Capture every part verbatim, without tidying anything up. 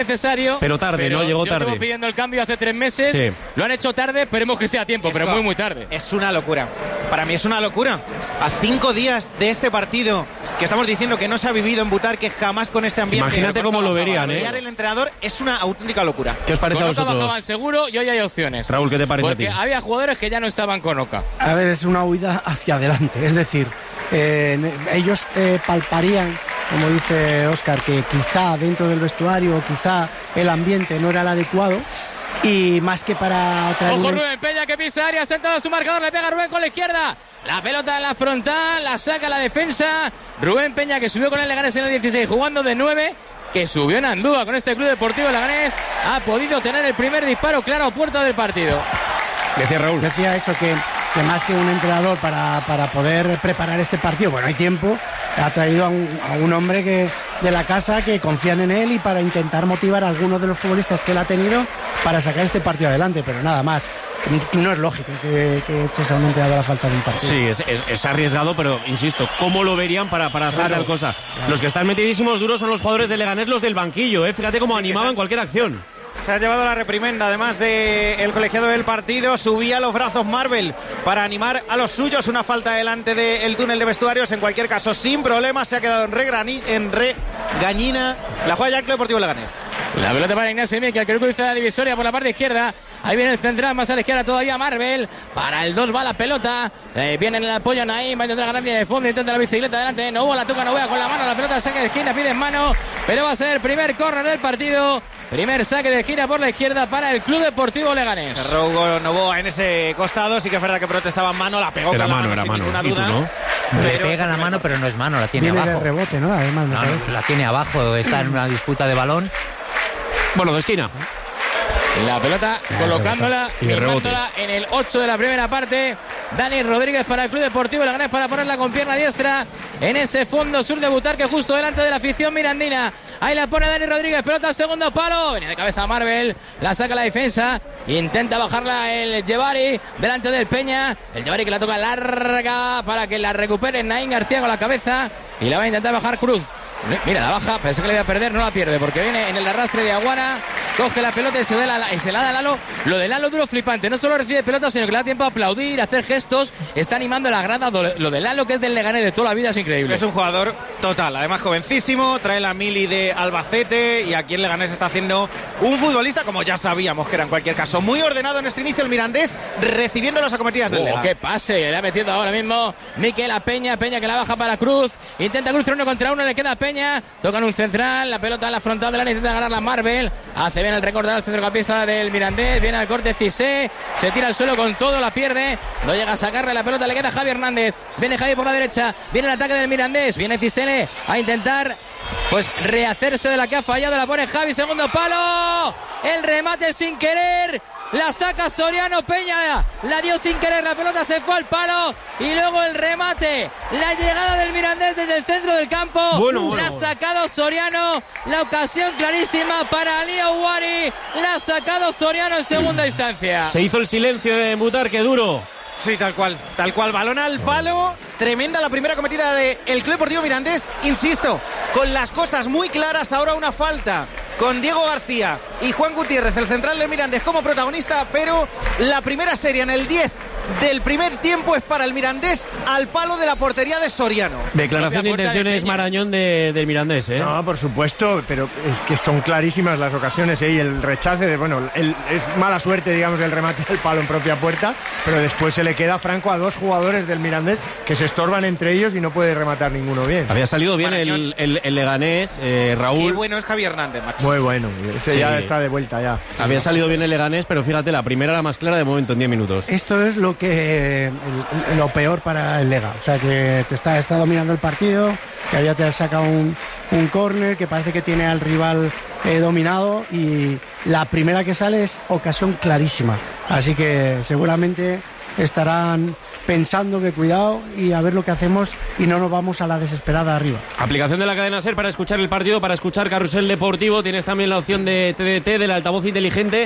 necesario, pero tarde, pero no llegó yo tarde. Llevo pidiendo el cambio hace tres meses, sí. Lo han hecho tarde, esperemos que sea a tiempo, pero muy muy tarde. Es una locura, para mí es una locura. A cinco días de este partido que estamos diciendo que no se ha vivido en Butarque jamás con este ambiente. Imagínate cómo lo verían, ¿eh? El entrenador es una auténtica locura. ¿Qué os parece a vosotros? Bajaban seguro y hoy hay opciones. Raúl, ¿qué te parece Porque a ti? había jugadores que ya no estaban con Oca. A ver, es una huida hacia adelante, es decir, eh, ellos eh, palparían, como dice Óscar, que quizá dentro del vestuario, quizá el ambiente no era el adecuado. Y más que para traer... Ojo un... Rubén Peña que pisa área, sentado a su marcador, le pega a Rubén con la izquierda. La pelota en la frontal, la saca la defensa. Rubén Peña que subió con el Leganés en el dieciséis, jugando de nueve, que subió en Andúa con este Club Deportivo Leganés. Ha podido tener el primer disparo claro a puerta del partido. Decía Raúl. Decía eso, que, que más que un entrenador para, para poder preparar este partido, bueno, hay tiempo, ha traído a un, a un hombre que de la casa que confían en él y para intentar motivar a algunos de los futbolistas que él ha tenido para sacar este partido adelante, pero nada más. No es lógico que, que eches a un entrenador a falta de un partido. Sí, es, es, es arriesgado, pero insisto, ¿cómo lo verían para, para hacer claro, tal cosa? Claro. Los que están metidísimos duros son los jugadores de Leganés, los del banquillo, ¿eh? Fíjate cómo sí, animaban cualquier acción. Se ha llevado la reprimenda, además del colegiado del partido. Subía los brazos Marvel para animar a los suyos. Una falta delante del túnel de vestuarios. En cualquier caso, sin problemas, se ha quedado en, regrani, en regañina la juega ya el Club Deportivo Leganés. La pelota para Ignacio Miquel, que cruza la divisoria por la parte izquierda. Ahí viene el central, más a la izquierda todavía Marvel. Para el dos va la pelota. Eh, viene en el apoyo Naim, va a intentar ganar línea de fondo, intenta la bicicleta adelante. Novoa la toca Novoa con la mano, la pelota saque de esquina, pide en mano. Pero va a ser el primer córner del partido. Primer saque de esquina por la izquierda para el Club Deportivo Leganés. Rogo Novoa en ese costado, sí que es verdad que protestaba en mano, la pegó era con mano, la mano, era sin mano. ninguna duda. ¿No? Le pega la mano, pero no es mano, la tiene Viene abajo. De rebote, ¿no? Además, me no, parece. no, la tiene abajo, está en una disputa de balón. Bueno, de esquina. La pelota colocándola y rebote en el ocho de la primera parte. Dani Rodríguez para el Club Deportivo Leganés para ponerla con pierna diestra en ese fondo sur de Butarque, justo delante de la afición mirandina. Ahí la pone Dani Rodríguez, pelota al segundo palo. Venía de cabeza Marvel, la saca la defensa. Intenta bajarla el Yevari delante del Peña. El Yevari que la toca larga para que la recupere Naín García con la cabeza. Y la va a intentar bajar Cruz. Mira, la baja, pensé que le iba a perder, no la pierde porque viene en el arrastre de Aguana, coge la pelota y se, da la, y se la da a Lalo. Lo de Lalo duro flipante, no solo recibe pelota, sino que le da tiempo a aplaudir, a hacer gestos, está animando a la grada. Lo de Lalo, que es del Leganés de toda la vida, es increíble. Es un jugador total, además jovencísimo, trae la mili de Albacete y aquí el Leganés está haciendo un futbolista, como ya sabíamos que era en cualquier caso, muy ordenado en este inicio el Mirandés, recibiendo las acometidas del oh, Lega. ¡Qué pase! Le ha metido ahora mismo Miquel a Peña, Peña que la baja para Cruz, intenta cruzar uno contra uno, le queda a Peña. Tocan un central, la pelota en la frontal del área, intenta ganar la Marvel, hace bien el recorte al centrocampista del Mirandés, viene al corte Cissé, se tira al suelo con todo, la pierde, no llega a sacarle la pelota, le queda Javi Hernández, viene Javi por la derecha, viene el ataque del Mirandés, viene Cissé a intentar pues rehacerse de la que ha fallado, la pone Javi, segundo palo, el remate sin querer. La saca Soriano, Peña la dio sin querer, la pelota se fue al palo y luego el remate, la llegada del Mirandés desde el centro del campo, bueno, bueno, la ha sacado Soriano, la ocasión clarísima para Ali Ouari, la ha sacado Soriano en segunda instancia. Se hizo el silencio en Butarque, duro. Sí, tal cual, tal cual, balón al palo, tremenda la primera cometida del Club Deportivo Mirandés, insisto, con las cosas muy claras, ahora una falta con Diego García y Juan Gutiérrez, el central del Mirandés como protagonista, pero la primera serie en el diez del primer tiempo es para el Mirandés al palo de la portería de Soriano. Declaración de intenciones de Marañón de, del Mirandés, ¿eh? No, por supuesto, pero es que son clarísimas las ocasiones, ¿eh? Y el rechace de, bueno, el, es mala suerte, digamos, el remate al palo en propia puerta, pero después se le queda franco a dos jugadores del Mirandés que se estorban entre ellos y no puede rematar ninguno bien. Había salido bien el, el, el Leganés, eh, Raúl. Qué bueno es Javi Hernández, macho. Muy bueno, ese sí. ya está de vuelta ya. Había salido bien el Leganés, pero fíjate, la primera era más clara de momento en diez minutos. Esto es lo que el, lo peor para el Lega, o sea que te está, está dominando el partido, que había te saca un, un córner, que parece que tiene al rival eh, dominado y la primera que sale es ocasión clarísima, así que seguramente estarán pensando que cuidado y a ver lo que hacemos y no nos vamos a la desesperada arriba. Aplicación de la cadena SER para escuchar el partido, para escuchar Carrusel Deportivo. Tienes también la opción de T D T, del altavoz inteligente.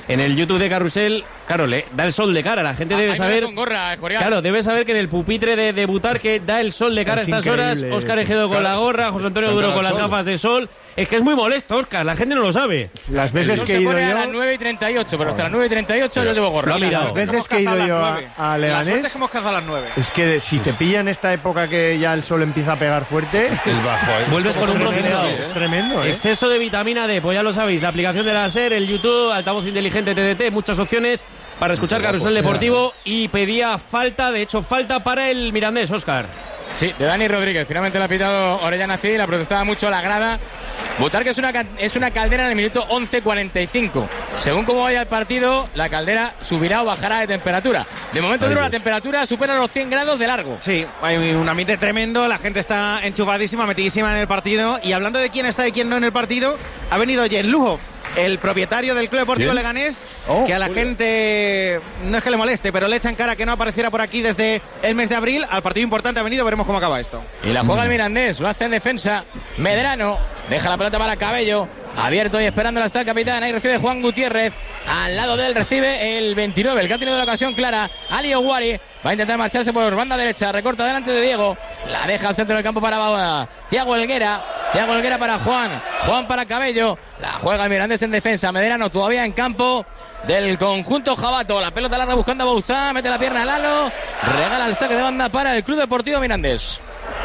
en el YouTube de Carrusel, claro, le da el sol de cara. La gente Ah, debe ahí saber. con gorra, Escorial. Claro, debe saber que en el pupitre de, de Butarque da el sol de cara a es estas horas. increíble, Óscar sí. Ejedo con Claro, la gorra, José Antonio está Duro al con las sol. gafas de sol. Es que es muy molesto, Óscar, la gente no lo sabe. Las El veces sol que he se ido pone a las yo, nueve y treinta y ocho, pero hasta las nueve y treinta y ocho yo llevo gorra. Lo ha mirado. las veces que he ido yo a, a La suerte Leganés, es que hemos cazado a las nueve. es que de- si te pilla en esta época que ya el sol empieza a pegar fuerte, Es bajo, ¿eh? Vuelves con un tremendo, bronceado. es tremendo, ¿eh? Exceso de vitamina D, pues ya lo sabéis, la aplicación de la SER, el YouTube, altavoz inteligente T D T, muchas opciones para escuchar Carrusel Deportivo y pedía falta, de hecho falta para el Mirandés, Óscar. Sí, de Dani Rodríguez. Finalmente le ha pitado Orellana Cid, la protestaba mucho la grada. Butarque es una, ca- es una caldera en el minuto once cuarenta y cinco. Según cómo vaya el partido, la caldera subirá o bajará de temperatura. De momento dura la temperatura, supera los cien grados de largo. Sí, hay un ambiente tremendo, la gente está enchufadísima, metidísima en el partido. Y hablando de quién está y quién no en el partido, ha venido Jen Luhov, el propietario del Club Deportivo Leganés, Oh, que a la gente no es que le moleste, pero le echan cara que no apareciera por aquí desde el mes de abril. Al partido importante ha venido, veremos cómo acaba esto. Y la juega el Mirandés, lo hace en defensa. Medrano deja la pelota para Cabello. Abierto y esperándola está el capitán. Ahí recibe Juan Gutiérrez. Al lado de él recibe el veintinueve, el que ha tenido la ocasión clara. Ali Oguari va a intentar marcharse por banda derecha. Recorta delante de Diego. La deja al centro del campo para Thiago Helguera. Thiago Helguera para Juan. Juan para Cabello. La juega el Mirandés en defensa. Medrano todavía en campo del conjunto jabato. La pelota larga buscando a Bauzá. Mete la pierna a Lalo. Regala el saque de banda para el Club Deportivo Mirandés.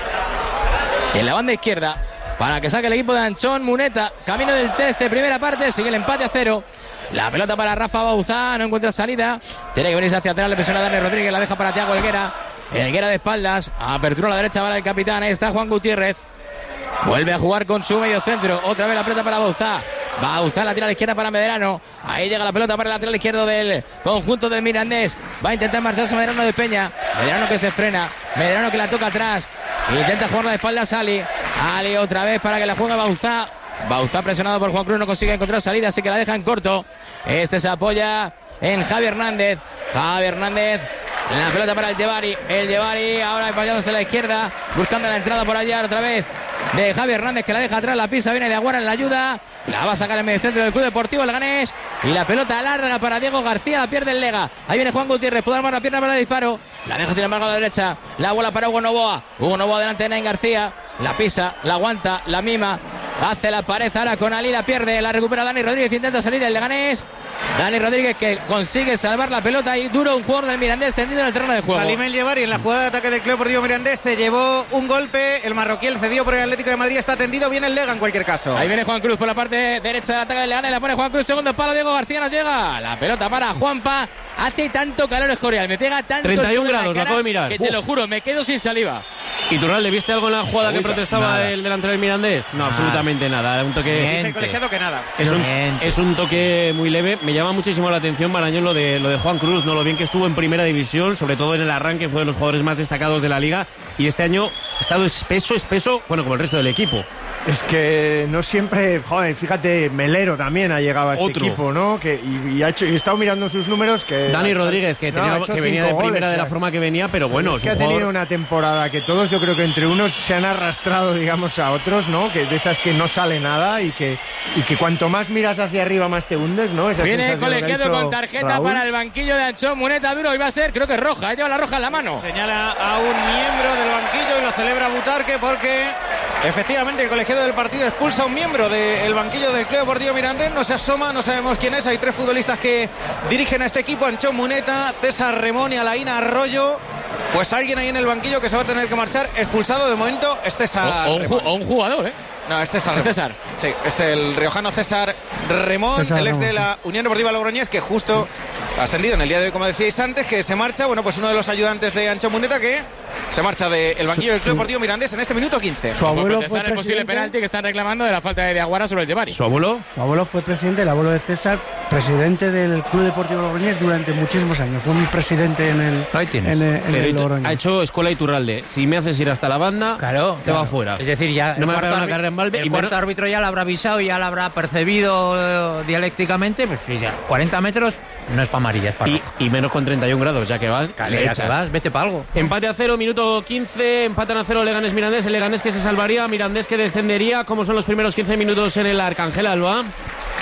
En la banda izquierda, para que saque el equipo de Anchón Muneta. Camino del trece, primera parte, sigue el empate a cero. La pelota para Rafa Bauzá, no encuentra salida. Tiene que venirse hacia atrás, le presiona a Dani Rodríguez, la deja para Thiago Helguera. Helguera de espaldas, apertura a la derecha para el capitán, ahí está Juan Gutiérrez. Vuelve a jugar con su medio centro, otra vez la pelota para Bauzá. Bauzá la tira a la izquierda para Medrano. Ahí llega la pelota para el lateral izquierdo del conjunto del Mirandés. Va a intentar marcharse Medrano de Peña. Medrano que se frena, Medrano que la toca atrás. Intenta jugar la espalda a Ali. Ali otra vez para que la juegue Bauzá. Bauzá presionado por Juan Cruz, no consigue encontrar salida, así que la deja en corto. Este se apoya en Javi Hernández. Javi Hernández, la pelota para el Llevari. El Llevari ahora apoyándose a la izquierda, buscando la entrada por allá otra vez de Javi Hernández, que la deja atrás, la pisa, viene de Aguara en la ayuda. La va a sacar el mediocentro del Club Deportivo Leganés. Y la pelota larga para Diego García, la pierde el Lega. Ahí viene Juan Gutiérrez, puede armar la pierna para el disparo. La deja sin embargo a la derecha. La bola para Hugo Novoa. Hugo Novoa delante de Nain García. La pisa, la aguanta, la mima. Hace la pared ahora con Ali, la pierde. La recupera Dani Rodríguez, intenta salir el Leganés. Dani Rodríguez que consigue salvar la pelota y duro un jugador del Mirandés tendido en el terreno de juego. Salim El Llevari en la jugada de ataque del Club Deportivo Mirandés se llevó un golpe. El marroquí, el cedido por el Atlético de Madrid, está tendido. Viene el Lega en cualquier caso. Ahí viene Juan Cruz por la parte derecha del ataque del Leganés. La pone Juan Cruz, segundo palo. Diego García nos llega. La pelota para Juanpa. Hace tanto calor Escorial. Me pega tanto treinta y un sol en la grados, la cara acabo de mirar. que te Uf. lo juro, me quedo sin saliva. ¿Y Turralde, viste algo en la jugada Uy, que protestaba nada. el delantero del Mirandés? No, absolutamente nada. Era un toque. Dice el Miente. colegiado que nada. Es un, Miente. es un toque muy leve. Me llama muchísimo la atención, Marañón, lo de, lo de Juan Cruz, ¿no? Lo bien que estuvo en primera división, sobre todo en el arranque, fue de los jugadores más destacados de la liga. Y este año ha estado espeso, espeso, bueno, como el resto del equipo. es que no siempre, joder, fíjate, Melero también ha llegado a este Otro. equipo, ¿no? Que, y, y ha hecho, y he estado mirando sus números que... Dani hasta- Rodríguez, que, no, tenía- ha hecho que venía de cinco primera goles, de la o sea, forma que venía, pero bueno, es que un ha tenido jugador- una temporada que todos, yo creo que entre unos se han arrastrado, digamos, a otros, ¿no? Que de esas que no sale nada y que, y que cuanto más miras hacia arriba más te hundes, ¿no? Esa Viene sensación que ha colegiado dicho con tarjeta Raúl. para el banquillo de Anchón. Muneta duro y va a ser, creo que roja. ¿eh? Lleva la roja en la mano. Señala a un miembro del banquillo y lo celebra Butarque porque efectivamente el colegiado del partido expulsa a un miembro del banquillo del Club Deportivo Mirandés. No se asoma, no sabemos quién es. Hay tres futbolistas que dirigen a este equipo: Anchón Muneta, César Remón y Alaína Arroyo. Pues alguien ahí en el banquillo que se va a tener que marchar. Expulsado de momento es César O, o un, ju- Remón. o un jugador, ¿eh? No, es César. ¿Es Remón. César? Sí, es el riojano César Remón, César el ex Remón, de la Unión Deportiva Logroñés, que justo ha ascendido en el día de hoy, como decíais antes, que se marcha. Bueno, pues uno de los ayudantes de Anchón Muneta que se marcha del banquillo del Club su- Deportivo Mirandés en este minuto quince. Su Por abuelo fue protestar el posible presidente, penalti que están reclamando de la falta de Diaguara sobre el Llevari. ¿Su abuelo? su abuelo fue presidente, el abuelo de César, presidente del Club Deportivo Logroñés durante muchísimos años. Fue un presidente en el, Ahí tienes. en el, en Pero el Itu- Logroñés. ha hecho escuela Iturralde. Si me haces ir hasta la banda, Claro, te claro. va fuera. Es decir, ya No me va a cuarto pegar una arbi- carrera en Valve el y cuarto menos- árbitro ya lo habrá avisado y ya lo habrá percibido eh, dialécticamente. Pues sí, ya cuarenta metros no es para amarilla, es para Y, roja. y menos con treinta y un grados, ya que vas. Cale, le ya echas. te vas, vete para algo. Empate a cero, minuto quince, empatan a cero Leganés Mirandés, el Leganés que se salvaría, Mirandés que descendería. ¿Cómo son los primeros quince minutos en el Arcángel Alba?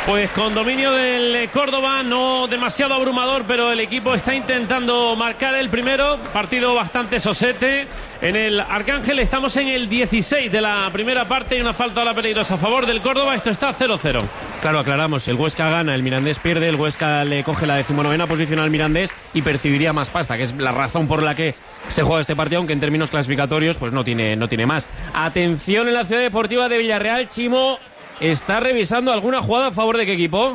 Pues con dominio del Córdoba, no demasiado abrumador, pero el equipo está intentando marcar el primero. Partido bastante sosete en el Arcángel. Estamos en el dieciséis de la primera parte y una falta a la peligrosa a favor del Córdoba. Esto está cero cero. Claro, aclaramos, el Huesca gana, el Mirandés pierde, el Huesca le coge la decimonovena posición al Mirandés y percibiría más pasta, que es la razón por la que se juega este partido, aunque en términos clasificatorios pues no tiene, no tiene más. Atención en la Ciudad Deportiva de Villarreal, Chimo está revisando alguna jugada a favor de qué equipo.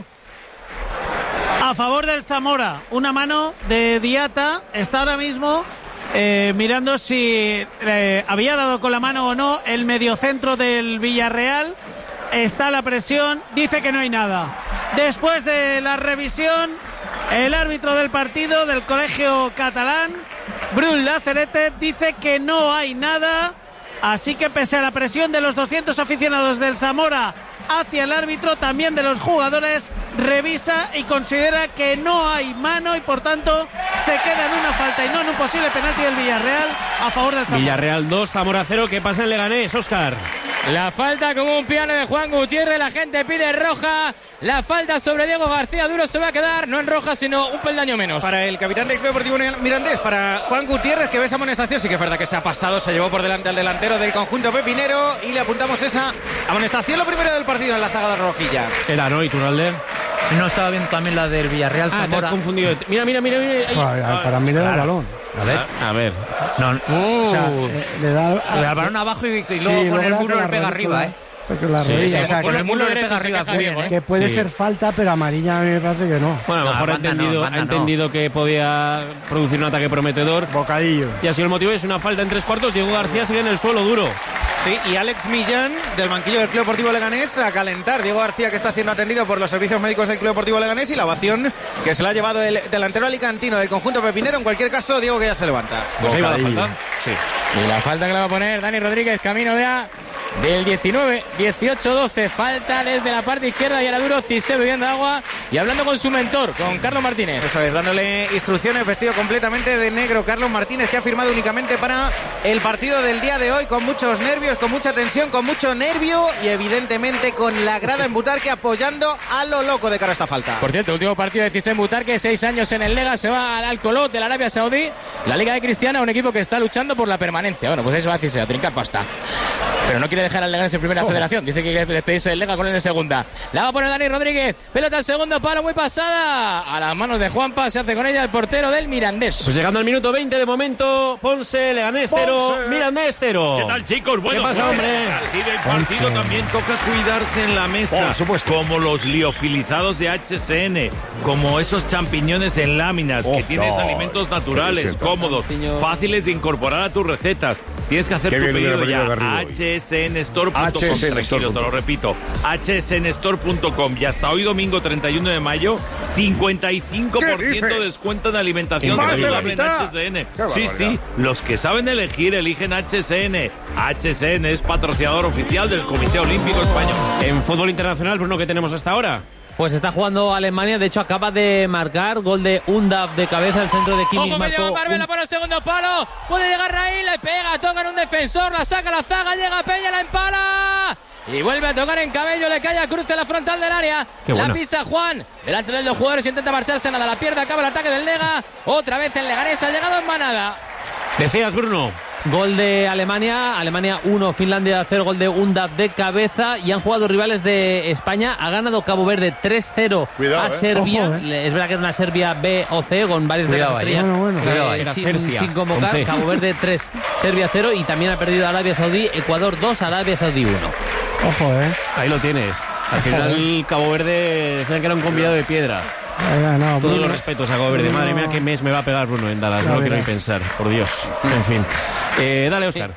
A favor del Zamora, una mano de Diata, está ahora mismo eh, mirando si eh, había dado con la mano o no el mediocentro del Villarreal. Está la presión, dice que no hay nada. Después de la revisión, el árbitro del partido del colegio catalán, Brul Lazarete, dice que no hay nada. Así que pese a la presión de los doscientos aficionados del Zamora hacia el árbitro, también de los jugadores, revisa y considera que no hay mano y por tanto se queda en una falta y no en un posible penalti del Villarreal a favor del Zamora. Villarreal dos, Zamora cero. ¿Qué pasa en Leganés, Óscar? La falta como un piano de Juan Gutiérrez, la gente pide roja, la falta sobre Diego García Duro se va a quedar, no en roja sino un peldaño menos. Para el capitán del Club Deportivo Mirandés, para Juan Gutiérrez, que ve esa amonestación, sí que es verdad que se ha pasado, se llevó por delante al delantero del conjunto pepinero y le apuntamos esa amonestación, lo primero del partido en la zaga de Rojilla. Era, ¿no? ¿Y Turralde? No estaba viendo también la del Villarreal Ah, Zamora. te has confundido. Mira, mira, mira, mira. Ay, ay, para mí le da el balón. A ver, A ver. no, O sea, uh, eh, le da le da el balón abajo y, y sí, luego con el da muro con le la pega rodilla, arriba, ¿eh? Porque la Sí, rodilla, sí, o sea, con que, el muro le derecho pega se arriba queja muy Diego, bien, ¿eh? que puede Sí. ser falta, pero amarilla a mí me parece que no. Bueno, a lo No, mejor ha banda no, entendido, banda ha no. entendido que podía producir un ataque prometedor. Bocadillo. Y así el motivo es una falta en tres cuartos. Diego García sigue en el suelo duro. Sí, y Alex Millán, del banquillo del Club Deportivo Leganés, a calentar. Diego García, que está siendo atendido por los servicios médicos del Club Deportivo Leganés, y la ovación que se la ha llevado el delantero alicantino del conjunto pepinero. En cualquier caso, Diego que ya se levanta. Pues ahí va la Bocadillo. falta. Sí. Y la falta que le va a poner Dani Rodríguez, camino de a del diecinueve, dieciocho doce, falta desde la parte izquierda y ahora Duro Cise bebiendo agua y hablando con su mentor, con Carlos Martínez. Eso es, dándole instrucciones, vestido completamente de negro. Carlos Martínez, que ha firmado únicamente para el partido del día de hoy, con muchos nervios, con mucha tensión, con mucho nervio y evidentemente con la grada en Butarque apoyando a lo loco de cara a esta falta. Por cierto, último partido de Cise en Butarque, seis años en el Lega, se va al Al-Kholot de la Arabia Saudí, la Liga de Cristiana, un equipo que está luchando por la permanencia. Bueno, pues eso va a Cise, a trincar pasta. Pero no quiere dejar al Leganés en primera Oh. federación, dice que quiere despedirse del Lega con él en segunda. La va a poner Dani Rodríguez, pelota al segundo palo, muy pasada, a las manos de Juanpa, se hace con ella el portero del Mirandés. Pues llegando al minuto veinte de momento, Ponce, Leganés cero, Mirandés cero. ¿Qué tal, chicos? Bueno, ¿Qué pasa, pues, hombre? aquí del partido también toca cuidarse en la mesa. Por supuesto. Como los liofilizados de H C N, como esos champiñones en láminas, Oh, que tienes no. alimentos naturales, Qué delicia. cómodos, fáciles de incorporar a tus recetas. Tienes que hacer Qué tu bien pedido hubiera ya. venido de arriba hoy. H S N store punto com. H S N store Tranquilo, te lo repito. H S N store punto com. Y hasta hoy domingo treinta y uno de mayo, cincuenta y cinco por ¿Qué ciento de dices? descuento en alimentación ¿Más de la saludable en mitad? H S N. ¡Qué Sí, barbaridad! sí. Los que saben elegir, eligen H S N. H S N es patrocinador oficial del Comité Olímpico Español. En fútbol internacional, Bruno, ¿qué tenemos hasta ahora? Pues está jugando Alemania, de hecho acaba de marcar gol de Undaf de cabeza, el centro de Kimmich Ojo que marcó llega Marbella un- por el segundo palo. Puede llegar Raíl, le pega, toca en un defensor, la saca la zaga, llega Peña, la empala. Y vuelve a tocar en Cabello, le cae a Cruz en la frontal del área. Qué la buena. pisa Juan. Delante de los dos jugadores intenta marcharse, nada, la pierde, acaba el ataque del Lega. Otra vez el Leganés ha llegado en manada. Decías, Bruno. Gol de Alemania, Alemania uno, Finlandia cero, gol de Undaf de cabeza y han jugado rivales de España. Ha ganado Cabo Verde tres cero Cuidado, a eh. Serbia. Ojo, eh. Le- Es verdad que era una Serbia B o C con varias Cuidado de las ahí, estrellas. eh. Bueno, bueno. Cuidado ahí. Era sin, Serbia, sin convocar. con C. Cabo Verde tres, Serbia cero y también ha perdido Arabia Saudí, Ecuador dos, Arabia Saudí uno. Ojo, eh. Ahí lo tienes. Al final, Cabo Verde decían que era un convidado de piedra. Ha ganado, Todos Bruno. los respetos a Cabo Verde. Bruno. Madre mía, qué mes me va a pegar Bruno en Dallas. Ya No lo quiero ni verás. pensar, por Dios. En fin. Eh, dale, Óscar.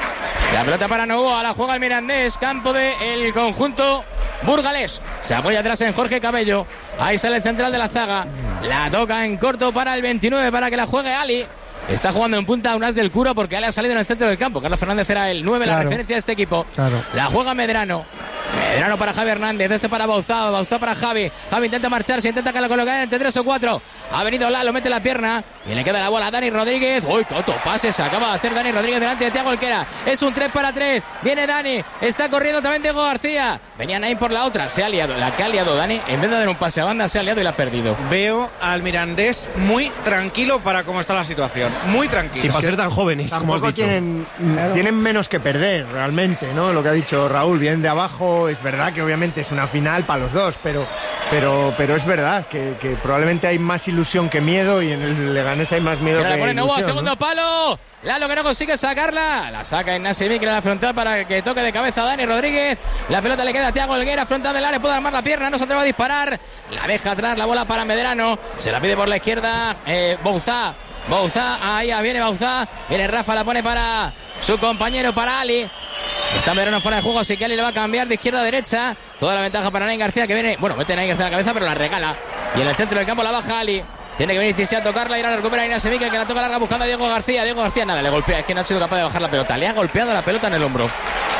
La pelota para Novoa, la juega el Mirandés, campo del conjunto burgalés. Se apoya atrás en Jorge Cabello. Ahí sale el central de la zaga. La toca en corto para el veintinueve para que la juegue Ali. Está jugando en punta un as del Curo porque Ali ha salido en el centro del campo. Carlos Fernández era el nueve, la Claro. referencia de este equipo. Claro. La juega Medrano. Medrano para Javi Hernández, este para Bauzá, Bauzá para Javi. Javi intenta marcharse, intenta que lo coloquen entre tres o cuatro. Ha venido Lalo, mete la pierna. y le queda la bola a Dani Rodríguez. Uy, qué otro pase se acaba de hacer Dani Rodríguez delante de Thiago Helquera. Es un tres para tres, viene Dani, está corriendo también Diego García. Venía Naim por la otra, se ha liado, la que ha liado Dani, en vez de dar un pase a banda, se ha liado y la ha perdido. Veo al Mirandés muy tranquilo para cómo está la situación, muy tranquilo. Y para ser tan jóvenes, como has dicho. Tienen, tienen menos que perder, realmente, ¿no? Lo que ha dicho Raúl, bien de abajo, es verdad que obviamente es una final para los dos, pero, pero, pero es verdad que, que probablemente hay más ilusión que miedo y en el Leganés hay más miedo. Pero que la pone ilusión, Novoa, segundo ¿no? palo. Lalo que no consigue sacarla. La saca Ignacio Miquel a la frontal para que toque de cabeza a Dani Rodríguez. La pelota le queda a Thiago Helguera, frontal del área, puede armar la pierna, no se atreve a disparar. La deja atrás la bola para Medrano. Se la pide por la izquierda eh, Bouzá. Bouzá, ahí viene Bouzá. Viene Rafa, la pone para su compañero, para Ali. Está Medrano fuera de juego, así que Ali le va a cambiar de izquierda a derecha. Toda la ventaja para Nain García, que viene, bueno, mete Nain García a la cabeza, pero la regala. Y en el centro del campo la baja Ali. Tiene que venir Cissi a tocarla y ahora la recupera Inés Miquel, que la toca larga buscando a Diego García. Diego García nada, le golpea, es que no ha sido capaz de bajar la pelota. Le ha golpeado la pelota en el hombro.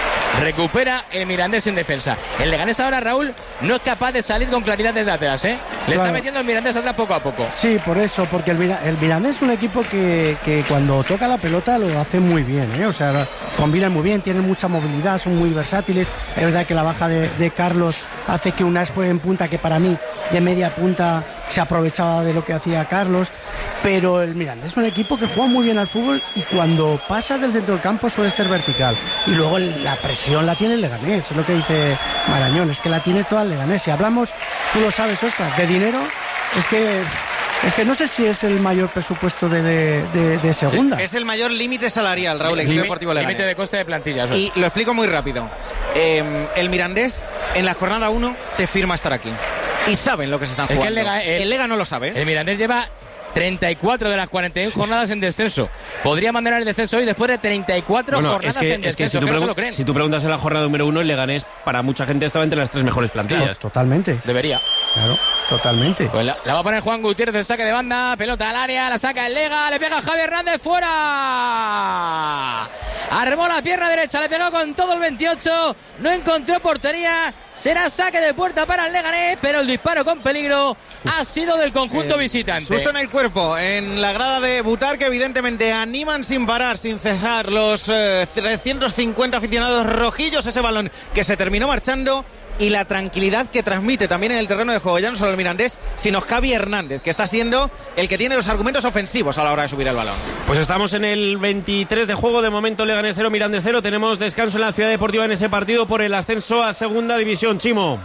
Recupera el Mirandés en defensa. El Leganés ahora, Raúl, no es capaz de salir con claridad desde atrás, ¿eh? Le claro. Está metiendo el Mirandés atrás poco a poco. Sí, por eso, porque el, Mira, el Mirandés es un equipo que, que cuando toca la pelota lo hace muy bien, ¿eh? O sea, combinan muy bien, tienen mucha movilidad, son muy versátiles. Es verdad que la baja de, de Carlos hace que Unai juegue en punta, que para mí de media punta se aprovechaba de lo que hacía Carlos. Pero el Mirandés es un equipo que juega muy bien al fútbol y cuando pasa del centro del campo suele ser vertical. Y luego la presión la tiene el Leganés, es lo que dice Marañón, es que la tiene toda el Leganés. Si hablamos, tú lo sabes, Oscar, de dinero, es que es que no sé si es el mayor presupuesto de, de, de segunda. Sí, es el mayor límite salarial, Raúl, el Club Deportivo Leganés. Límite de coste de plantillas. Y lo explico muy rápido. Eh, el Mirandés, en la jornada uno, te firma estar aquí. Y saben lo que se están jugando. Es que el, Lega, el, el Lega no lo sabe. El Mirandés lleva treinta y cuatro de las cuarenta y uno jornadas en descenso. Podría mantener el descenso hoy después de treinta y cuatro bueno, jornadas es que, en descenso. Es que si, tú pregun- si tú preguntas en la jornada número uno, el Leganés para mucha gente estaba entre las tres mejores plantillas. Claro, totalmente. Debería. Claro, totalmente. Pues la, la va a poner Juan Gutiérrez, el saque de banda, pelota al área, la saca el Lega, le pega Javi Hernández, fuera. Armó la pierna derecha, le pegó con todo el veintiocho, no encontró portería, será saque de puerta para el Leganés, pero el disparo con peligro ha sido del conjunto eh, visitante. Susto en el cuerpo, en la grada de Butar, que evidentemente animan sin parar, sin cejar los eh, trescientos cincuenta aficionados rojillos, ese balón que se terminó marchando. Y la tranquilidad que transmite también en el terreno de juego, ya no solo el Mirandés, sino Javi Hernández, que está siendo el que tiene los argumentos ofensivos a la hora de subir el balón. Pues estamos en el veintitrés de juego, de momento Leganés cero, Mirandés cero. Tenemos descanso en la Ciudad Deportiva en ese partido por el ascenso a Segunda División. Chimo.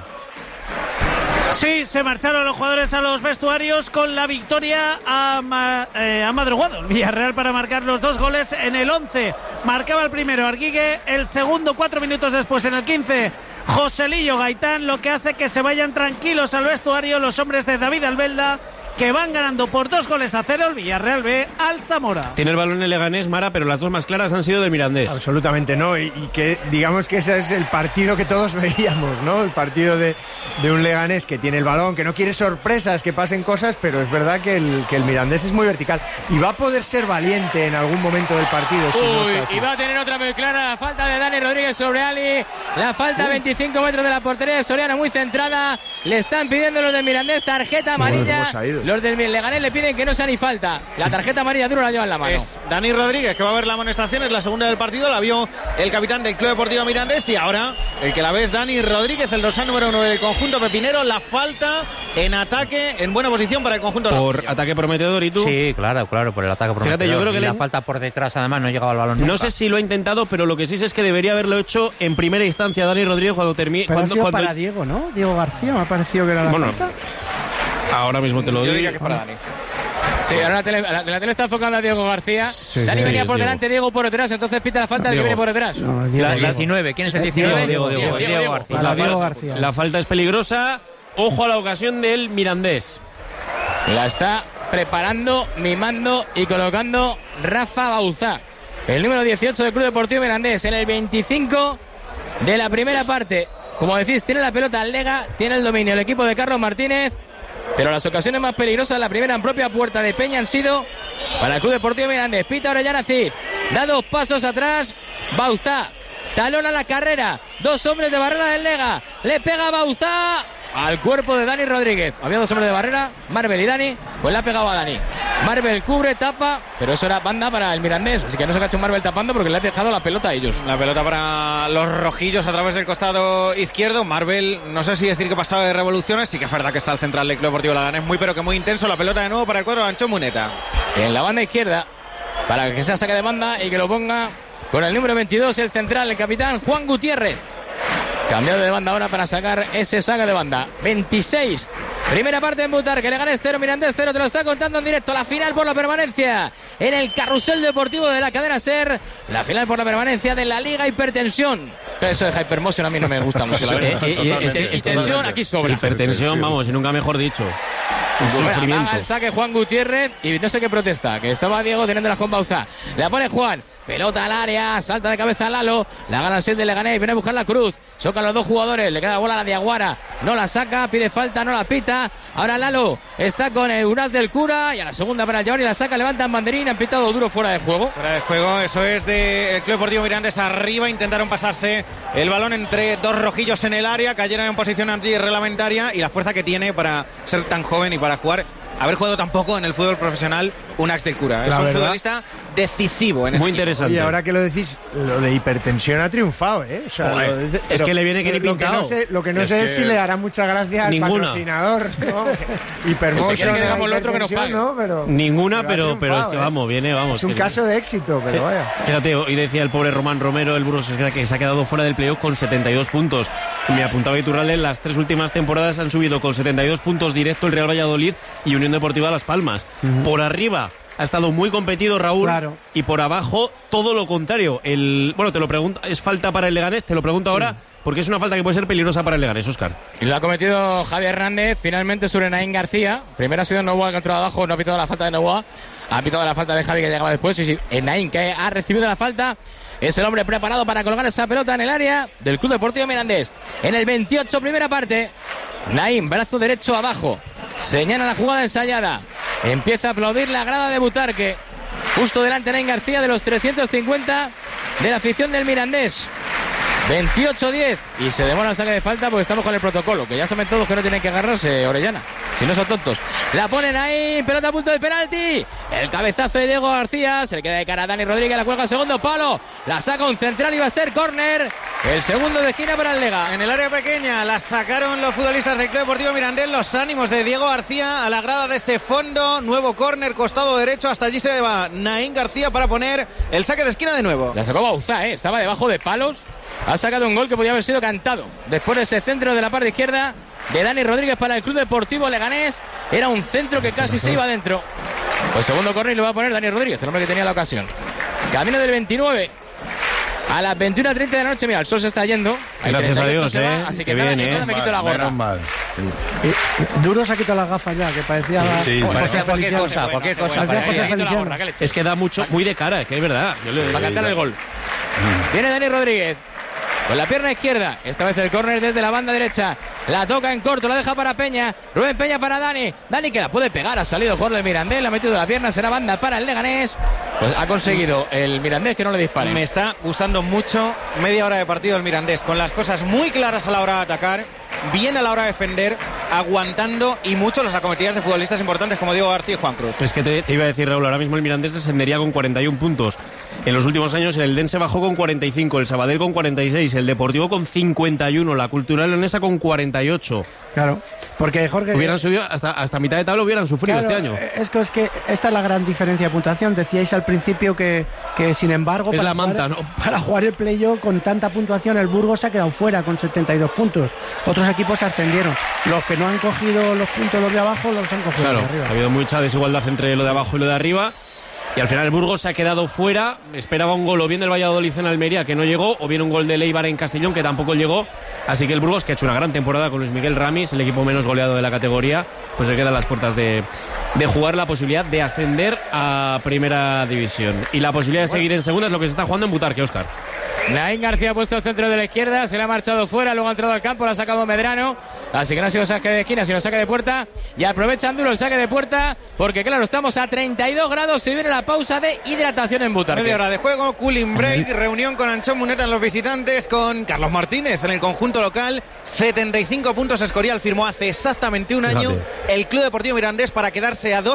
Sí, se marcharon los jugadores a los vestuarios con la victoria a, ma, eh, a madrugado. El Villarreal para marcar los dos goles en el once. Marcaba el primero Arguigue, el segundo cuatro minutos después en el quince. Joselillo Gaitán, lo que hace que se vayan tranquilos al vestuario los hombres de David Albelda, que van ganando por dos goles a cero el Villarreal B al Zamora. Tiene el balón el Leganés, Mara, pero las dos más claras han sido del Mirandés. Absolutamente no, y, y que digamos que ese es el partido que todos veíamos, ¿no? El partido de, de un Leganés que tiene el balón, que no quiere sorpresas, que pasen cosas, pero es verdad que el, que el Mirandés es muy vertical y va a poder ser valiente en algún momento del partido. Uy, si no y va a tener otra muy clara, la falta de Dani Rodríguez sobre Ali, la falta a veinticinco metros de la portería de Soriano, muy centrada, le están pidiendo los del Mirandés tarjeta amarilla. Los del Leganés le piden que no sea ni falta. La tarjeta amarilla duro la lleva en la mano. Es Dani Rodríguez que va a ver la amonestación, es la segunda del partido, la vio el capitán del Club Deportivo Mirandés y ahora el que la ve es Dani Rodríguez, el dorsal número uno del conjunto pepinero. La falta en ataque, en buena posición para el conjunto. Por ataque prometedor, ¿y tú? Sí, claro, claro, por el ataque prometedor. Fíjate, yo creo que y le... la falta por detrás además no llegaba al balón nunca. No sé si lo ha intentado, pero lo que sí sé es que debería haberlo hecho en primera instancia Dani Rodríguez cuando termine. Pero cuando, ha sido cuando... para Diego, ¿no? Diego García, me ha parecido que era la bueno, falta. Ahora mismo te lo Yo digo. diría que es para Dani. Sí, ahora la tele, la, la tele está enfocando a Diego García. Sí, Dani sí, venía sí, por Diego. delante, Diego por detrás, entonces pita la falta del que viene por detrás. No, Diego, La, Diego. diecinueve, ¿quién es el diecinueve? Diego, Diego, Diego, Diego, Diego García. Para La, Diego falta, García. la falta es peligrosa. Ojo a la ocasión del Mirandés. La está preparando, mimando y colocando Rafa Bauzá, el número dieciocho del Club Deportivo Mirandés, en el veinticinco de la primera parte. Como decís, tiene la pelota al Lega, tiene el dominio el equipo de Carlos Martínez, pero las ocasiones más peligrosas, la primera en propia puerta de Peña, han sido para el Club Deportivo Mirandés. Pita Orellana Cid, da dos pasos atrás, Bauzá, talón a la carrera, dos hombres de barrera del Lega, le pega Bauzá al cuerpo de Dani Rodríguez. Había dos hombres de barrera, Marvel y Dani, pues le ha pegado a Dani. Marvel cubre, tapa, pero eso era banda para el Mirandés, así que no se ha hecho Marvel tapando porque le ha dejado la pelota a ellos. La pelota para los rojillos a través del costado izquierdo. Marvel, no sé si decir que pasaba de revoluciones, sí que es verdad que está el central del Club Deportivo Leganés, muy pero que muy intenso. La pelota de nuevo para el cuadro de Anchón Muneta. En la banda izquierda, para que se saque de banda y que lo ponga con el número veintidós, el central, el capitán Juan Gutiérrez. Cambiado de banda ahora para sacar ese saque de banda. veintiséis. Primera parte en Butarque, Leganés cero, Mirandés cero, te lo está contando en directo. La final por la permanencia en el carrusel deportivo de la cadena SER. La final por la permanencia de la Liga Hipertensión. Eso de Hypermotion a mí no me gusta mucho, la verdad. Hipertensión aquí sobra. Hipertensión, vamos, y nunca mejor dicho. Un sufrimiento. Haga el saque Juan Gutiérrez y no sé qué protesta, que estaba Diego teniendo la con Bauzá. La pone Juan. Pelota al área, salta de cabeza Lalo, la gana el set de Leganés, viene a buscar la cruz, chocan los dos jugadores, le queda la bola a la Diaguara, no la saca, pide falta, no la pita, ahora Lalo está con el Unas del Cura y a la segunda para el Javari la saca, levantan banderín, han pitado duro fuera de juego. Fuera de juego, eso es del Club Deportivo Mirandés arriba, intentaron pasarse el balón entre dos rojillos en el área, cayeron en posición antirreglamentaria y la fuerza que tiene para ser tan joven y para jugar, haber jugado tampoco en el fútbol profesional, Unas del Cura. Es un futbolista decisivo en este muy interesante. Y ahora que lo decís, lo de hipertensión ha triunfado, ¿eh? O sea, lo de, es que le viene que ni pintado. Lo que no sé, lo que no es, sé que es si le dará mucha gracia al ninguna. patrocinador, ¿no? Hipermotion, si que digamos lo otro que nos pague. ¿no? Pero, ninguna, pero, pero, pero es que vamos, viene, vamos. Es un que, caso de éxito, pero sí, vaya. Fíjate, hoy decía el pobre Román Romero, el Burgos, que se ha quedado fuera del playoff con setenta y dos puntos. Y me apuntaba Iturralde, en las tres últimas temporadas han subido con setenta y dos puntos directo el Real Valladolid y Unión Deportiva Las Palmas. Uh-huh. Por arriba ha estado muy competido Raúl, claro. Y por abajo todo lo contrario. El, bueno, te lo pregunto, ¿es falta para el Leganés? Te lo pregunto ahora, sí, porque es una falta que puede ser peligrosa para el Leganés, Óscar. Y lo ha cometido Javier Hernández finalmente sobre Naín García. Primero ha sido Novoa que ha entrado abajo, no ha pitado la falta de Novoa, ha pitado la falta de Javi que llegaba después. Y sí, Naín que ha recibido la falta. Es el hombre preparado para colgar esa pelota en el área del Club Deportivo Mirandés. En el veintiocho, primera parte. Naín, brazo derecho abajo. Señala la jugada ensayada. Empieza a aplaudir la grada de Butarque. Justo delante Naín García de los trescientos cincuenta de la afición del Mirandés. veintiocho diez. Y se demora el saque de falta porque estamos con el protocolo. Que ya saben todos que no tienen que agarrarse, Orellana. Si no son tontos. La ponen ahí. Pelota a punto de penalti. El cabezazo de Diego García. Se le queda de cara a Dani Rodríguez. La cuelga al segundo palo. La saca un central y va a ser córner. El segundo de esquina para el Lega. En el área pequeña la sacaron los futbolistas del Club Deportivo Mirandés. Los ánimos de Diego García a la grada de ese fondo. Nuevo córner, costado derecho. Hasta allí se va Naín García para poner el saque de esquina de nuevo. La sacó Bauzá, ¿eh? Estaba debajo de palos. Ha sacado un gol que podía haber sido cantado. Después de ese centro de la parte izquierda de Dani Rodríguez para el Club Deportivo Leganés. Era un centro que casi se iba adentro. El segundo córner lo va a poner Dani Rodríguez, el hombre que tenía la ocasión. Camino del veintinueve. A las veintiuna treinta de la noche, mira, el sol se está yendo. Gracias a Dios, eh. Va, así que bien, nada, eh. nada, me quito la gorra. Mal. Duro se ha quitado las gafas ya, que parecía... Sí, sí, José, cualquier cosa, cualquier cosa. Es que da mucho, muy de cara, que es verdad. Yo le, para cantar el gol. Viene Dani Rodríguez. Con la pierna izquierda, esta vez el córner desde la banda derecha. La toca en corto, la deja para Peña. Rubén Peña para Dani. Dani que la puede pegar, ha salido jugador del Mirandés, la ha metido la pierna, será banda para el Leganés. Pues ha conseguido el Mirandés que no le dispare. Me está gustando mucho media hora de partido el Mirandés, con las cosas muy claras a la hora de atacar, bien a la hora de defender, aguantando y mucho las acometidas de futbolistas importantes como Diego García y Juan Cruz. Es que te, te iba a decir, Raúl, ahora mismo el Mirandés descendería con cuarenta y un puntos. En los últimos años el Eldense bajó con cuarenta y cinco, el Sabadell con cuarenta y seis, el Deportivo con cincuenta y uno, la Cultural Leonesa con cuarenta y ocho. Claro, porque Jorge... Hubieran subido hasta, hasta mitad de tabla, hubieran sufrido claro, este año. Es que, es que esta es la gran diferencia de puntuación. Decíais al principio que, que sin embargo... Es para la manta, jugar, ¿no? Para jugar el playoff con tanta puntuación, el Burgos se ha quedado fuera con setenta y dos puntos. Otros equipos ascendieron. Los que no han cogido los puntos los de abajo, los han cogido claro, los de arriba. Ha habido mucha desigualdad entre lo de abajo y lo de arriba. Y al final el Burgos se ha quedado fuera. Esperaba un gol o bien del Valladolid en Almería, que no llegó, o bien un gol de Eibar en Castellón, que tampoco llegó. Así que el Burgos, que ha hecho una gran temporada con Luis Miguel Ramis, el equipo menos goleado de la categoría, pues se queda a las puertas de, de jugar la posibilidad de ascender a Primera División. Y la posibilidad de seguir en segunda es lo que se está jugando en Butarque, Óscar. Naín García ha puesto el centro de la izquierda, se le ha marchado fuera, luego ha entrado al campo, lo ha sacado Medrano, así que no ha sido saque de esquina, sino saque de puerta, y aprovechan duro el saque de puerta, porque claro, estamos a treinta y dos grados, se viene la pausa de hidratación en Butarque. Media hora de juego, cooling break, reunión con Anchón Muneta en los visitantes, con Carlos Martínez en el conjunto local, setenta y cinco puntos Escorial firmó hace exactamente un año. Fíjate. El Club Deportivo Mirandés para quedarse a dos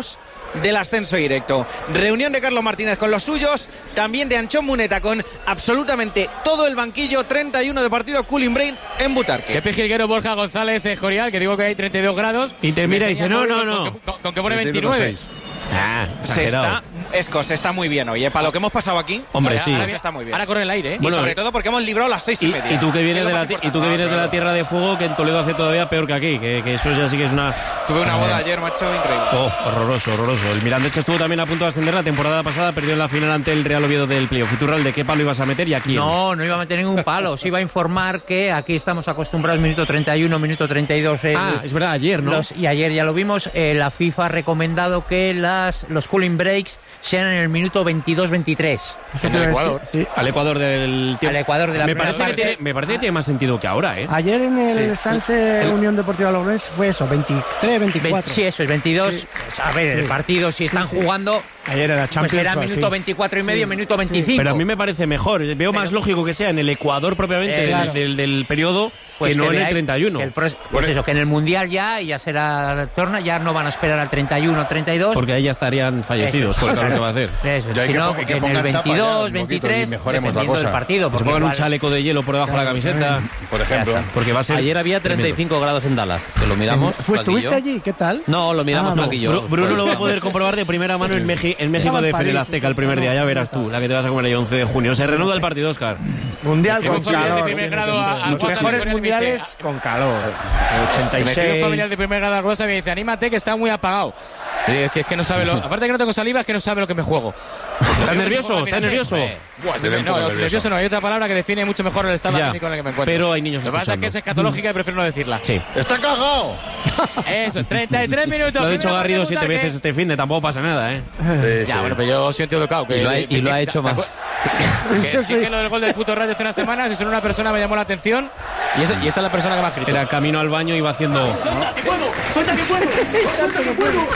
del ascenso directo. Reunión de Carlos Martínez con los suyos, también de Anchón Muneta con absolutamente todo el banquillo. Treinta y uno de partido, Cooling Brain en Butarque. Qué pejiguero Borja González Escorial, que digo que hay treinta y dos grados. Y te mira y dice, no, no, no. Con, con, con que pone veintinueve. Ah, se está, Esco, se está muy bien hoy, ¿eh? Para lo que hemos pasado aquí. Hombre, ahora, sí. Ahora está muy bien. Ahora corre el aire, ¿eh? Bueno, y sobre todo porque hemos librado las seis y, y media. Y tú que vienes, de la, y tú que vienes ah, claro. de la Tierra de Fuego, que en Toledo hace todavía peor que aquí. Que, que eso ya sí que es una... Tuve una boda eh. ayer, macho, increíble. Oh, horroroso, horroroso. El Mirandés, que estuvo también a punto de ascender la temporada pasada, perdió en la final ante el Real Oviedo del playoff. Futural, ¿de qué palo ibas a meter y aquí? No, no iba a meter ningún palo. Os iba a informar que aquí estamos acostumbrados minuto treinta y uno, minuto treinta y dos. El, ah, es verdad, ayer, ¿no? Los, y ayer ya lo vimos. Eh, la FIFA ha recomendado que las, los cooling breaks sean en el minuto veintidós veintitrés. En el Ecuador. Sí. Al Ecuador del tiempo. Al Ecuador de la me parece, que tiene, me parece que tiene más sentido que ahora, ¿eh? Ayer en el sí. Sanse el... Unión Deportiva Logroñés fue eso, veintitrés, veinticuatro. Sí, eso es veintidos. Sí. A ver, sí. el partido, si están sí, sí. jugando... Ayer era Champions. Pues era minuto veinticuatro y medio, sí. minuto veinticinco. Sí. Pero a mí me parece mejor. Veo pero, más lógico que sea en el Ecuador propiamente eh, claro. del, del, del periodo pues que no que en el treinta y uno. El pro, pues eso, que en el Mundial ya, ya será torna, ya no van a esperar al treinta y uno, treinta y dos. Porque ahí ya estarían fallecidos, por eso, lo que va a hacer. Eso, sino que, que en el veintidós, veintitrés, dependiendo del partido. Que se pongan un chaleco de hielo por debajo de la camiseta, por ejemplo. Porque va a ser ayer había treinta y cinco grados en Dallas, que lo miramos. Pues estuviste allí, ¿qué tal? No, lo miramos no. Blanquillo. Bruno lo va a poder comprobar de primera mano en México de Feria Azteca el primer día, ya verás tú, la que te vas a comer el once de junio. Se reanuda el partido, Oscar. Mundial con calor. De primer grado a, Los mejores mundiales con calor. ochenta y seis. Me familiar de primer grado a Rosa y me dice, anímate que está muy apagado. Es que, es que no sabe lo... Aparte que no tengo saliva, es que no sabe lo que me juego. ¿Estás nervioso? ¿Estás nervioso? Buah, no, no, nervioso. nervioso no. Hay otra palabra que define mucho mejor el estado anímico en el que me encuentro. Pero hay niños Lo que pasa es que es escatológica y prefiero no decirla. Sí. ¡Está cagado! Eso, treinta y tres minutos. Lo ha dicho Garrido siete veces este fin de tampoco pasa nada, ¿eh? Sí, ya, sí. Bueno, pero yo soy un tío educado. Que, y lo ha, y lo ha hecho más. Que dije lo del gol del puto Ray de hace unas semanas y solo una persona me llamó la atención y esa, y esa es la persona que me ha escrito. Era camino al baño y iba haciendo... ¡Suelta que puedo! ¡Suelta que puedo! ¡Suelta que puedo!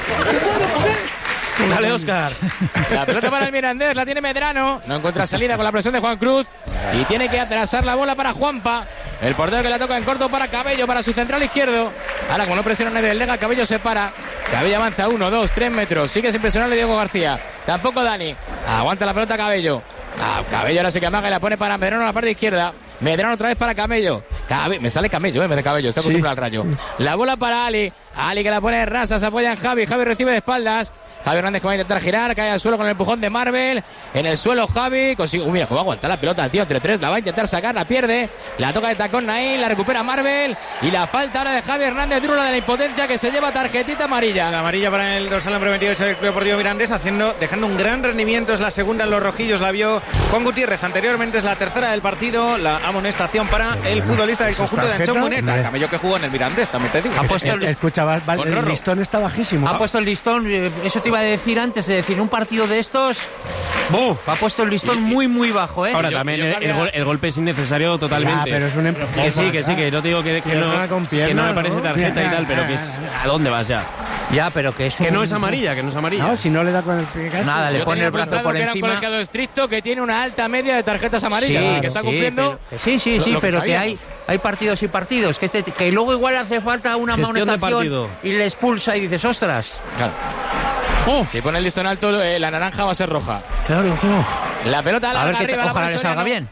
Dale, Oscar. La pelota para el Mirandés, la tiene Medrano. No encuentra salida con la presión de Juan Cruz. Y tiene que atrasar la bola para Juanpa. El portero que la toca en corto para Cabello, para su central izquierdo. Ahora, como no presiona nadie del Lega, Cabello se para. Cabello avanza uno, dos, tres metros. Sigue sin presionarle Diego García. Tampoco Dani. Aguanta la pelota Cabello. Ah, Cabello ahora se que amaga y la pone para Medrano a la parte izquierda. Medrano otra vez para Camello. Cabe... Me sale Camello, eh, en vez de Cabello. Está acostumbrado sí, al rayo. Sí. La bola para Ali. Ali que la pone en rasa. Se apoya en Javi. Javi recibe de espaldas. Javi Hernández que va a intentar girar, cae al suelo con el empujón de Marvel. En el suelo Javi consigue, uh, mira cómo aguanta la pelota el tío entre tres, la va a intentar sacar, la pierde, la toca de tacón Naín, la recupera Marvel y la falta ahora de Javi Hernández, duro la de la impotencia que se lleva tarjetita amarilla. La amarilla para el dorsal número veintiocho del Club Deportivo Mirandés, haciendo, dejando un gran rendimiento, es la segunda en los rojillos, la vio Juan Gutiérrez anteriormente, es la tercera del partido, la amonestación para el futbolista del conjunto de Anchón Muneta, Camello que jugó en el Mirandés, también te digo. Ha puesto el, Escucha, va, va, el listón está bajísimo. Ha puesto el listón, eso te iba a decir antes, es decir, un partido de estos ¡oh! Ha puesto el listón muy muy bajo, ¿eh? Ahora yo, también yo el, el, gol, el golpe es innecesario totalmente. Ya, pero es un em... que sí, que sí, que no te digo que, que, no, piernas, que no me parece tarjeta ¿no? y tal, pero que es ¿a dónde vas ya? Ya, pero que es que un... no es amarilla, que no es amarilla. No, si no le da con el pie casi. Nada, le yo pone el brazo por que encima. Era un colegiado estricto que tiene una alta media de tarjetas amarillas, sí, que está sí, cumpliendo. Pero, sí, sí, sí, lo, lo pero que, que hay hay partidos y partidos, que este que luego igual hace falta una amonestación y le expulsa y dices, "Ostras." Claro. Oh. Si pone el listón alto, eh, la naranja va a ser roja. Claro, claro. La pelota larga a ver que arriba, ojalá la le salga bien.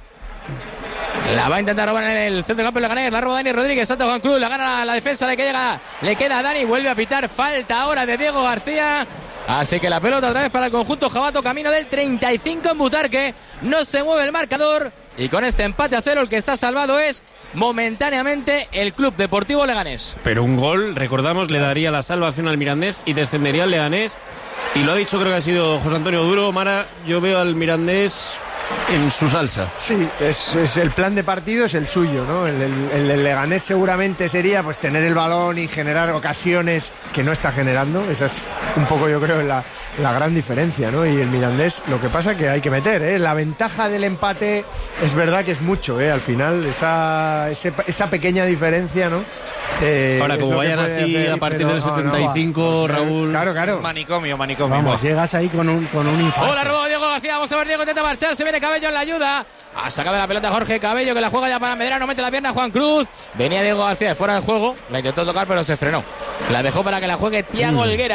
La va a intentar robar en el centro del campo de Leganés. La roba Dani Rodríguez, salta Juan Cruz, la gana la defensa, le queda, le queda a Dani, vuelve a pitar, falta ahora de Diego García. Así que la pelota otra vez para el conjunto jabato, camino del treinta y cinco en Butarque. No se mueve el marcador y con este empate a cero el que está salvado es momentáneamente el Club Deportivo Leganés. Pero un gol, recordamos, le daría la salvación al Mirandés y descendería al Leganés. Y lo ha dicho, creo que ha sido José Antonio Duro. Mara, yo veo al Mirandés en su salsa. Sí, es, es el plan de partido es el suyo, ¿no? El, el, el, el Leganés seguramente sería pues tener el balón y generar ocasiones que no está generando. Esa es un poco, yo creo, la, la gran diferencia, ¿no? Y el Mirandés, lo que pasa que hay que meter, ¿eh? La ventaja del empate es verdad que es mucho, ¿eh? Al final, esa, ese, esa pequeña diferencia, ¿no? Eh, Ahora, como vayan así hacer, a partir del setenta y cinco, no, no, Raúl... Claro, claro. Manicomio, manicomio. Vamos, llegas ahí con un, con un infarto. Hola, robo Diego García, vamos a ver, Diego intenta marchar, se viene Cabello en la ayuda. Ha sacado la pelota Jorge Cabello, que la juega ya para Medrano, mete la pierna Juan Cruz. Venía Diego García de fuera del juego, la intentó tocar pero se frenó. La dejó para que la juegue Thiago Helguera.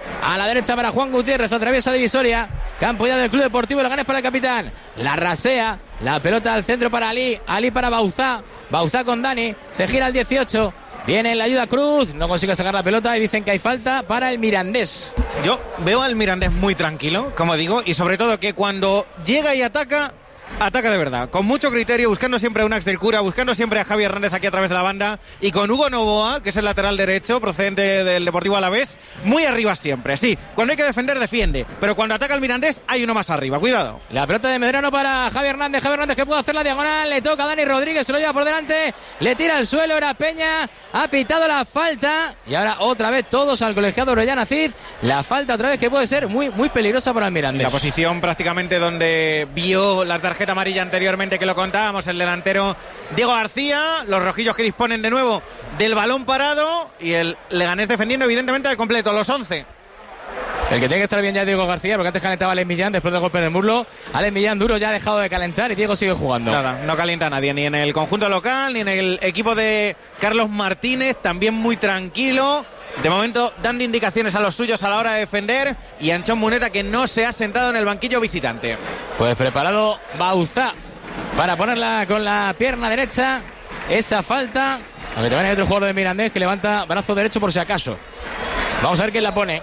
A la derecha para Juan Gutiérrez, atraviesa divisoria. Campo ya del Club Deportivo Leganés para el capitán. La rasea, la pelota al centro para Ali. Ali para Bauzá. Bauzá con Dani. Se gira al dieciocho. Viene la ayuda Cruz. No consigue sacar la pelota y dicen que hay falta para el Mirandés. Yo veo al Mirandés muy tranquilo, como digo, y sobre todo que cuando llega y ataca, ataca de verdad, con mucho criterio, buscando siempre a Unax del Cura, buscando siempre a Javi Hernández aquí a través de la banda, y con Hugo Novoa, que es el lateral derecho, procedente del Deportivo Alavés, muy arriba siempre. Sí, cuando hay que defender, defiende, pero cuando ataca el Mirandés, hay uno más arriba, cuidado. La pelota de Medrano para Javi Hernández, Javi Hernández que puede hacer la diagonal, le toca a Dani Rodríguez, se lo lleva por delante, le tira al suelo, era Peña, ha pitado la falta, y ahora otra vez todos al colegiado Orellana Cid, la falta otra vez que puede ser muy, muy peligrosa para el Mirandés. La posición prácticamente donde vio la tarjeta amarilla anteriormente, que lo contábamos, el delantero Diego García, los rojillos que disponen de nuevo del balón parado y el Leganés defendiendo evidentemente al completo, los once. El que tiene que estar bien ya es Diego García, porque antes calentaba Alex Millán después del golpe en el muslo. Alex Millán duro ya ha dejado de calentar y Diego sigue jugando. Nada, no calienta a nadie, ni en el conjunto local, ni en el equipo de Carlos Martínez, también muy tranquilo. De momento dando indicaciones a los suyos a la hora de defender, y Anchón Muneta, que no se ha sentado en el banquillo visitante. Pues preparado Bauzá para ponerla con la pierna derecha, esa falta, aunque también hay otro jugador de Mirandés que levanta brazo derecho por si acaso. Vamos a ver quién la pone.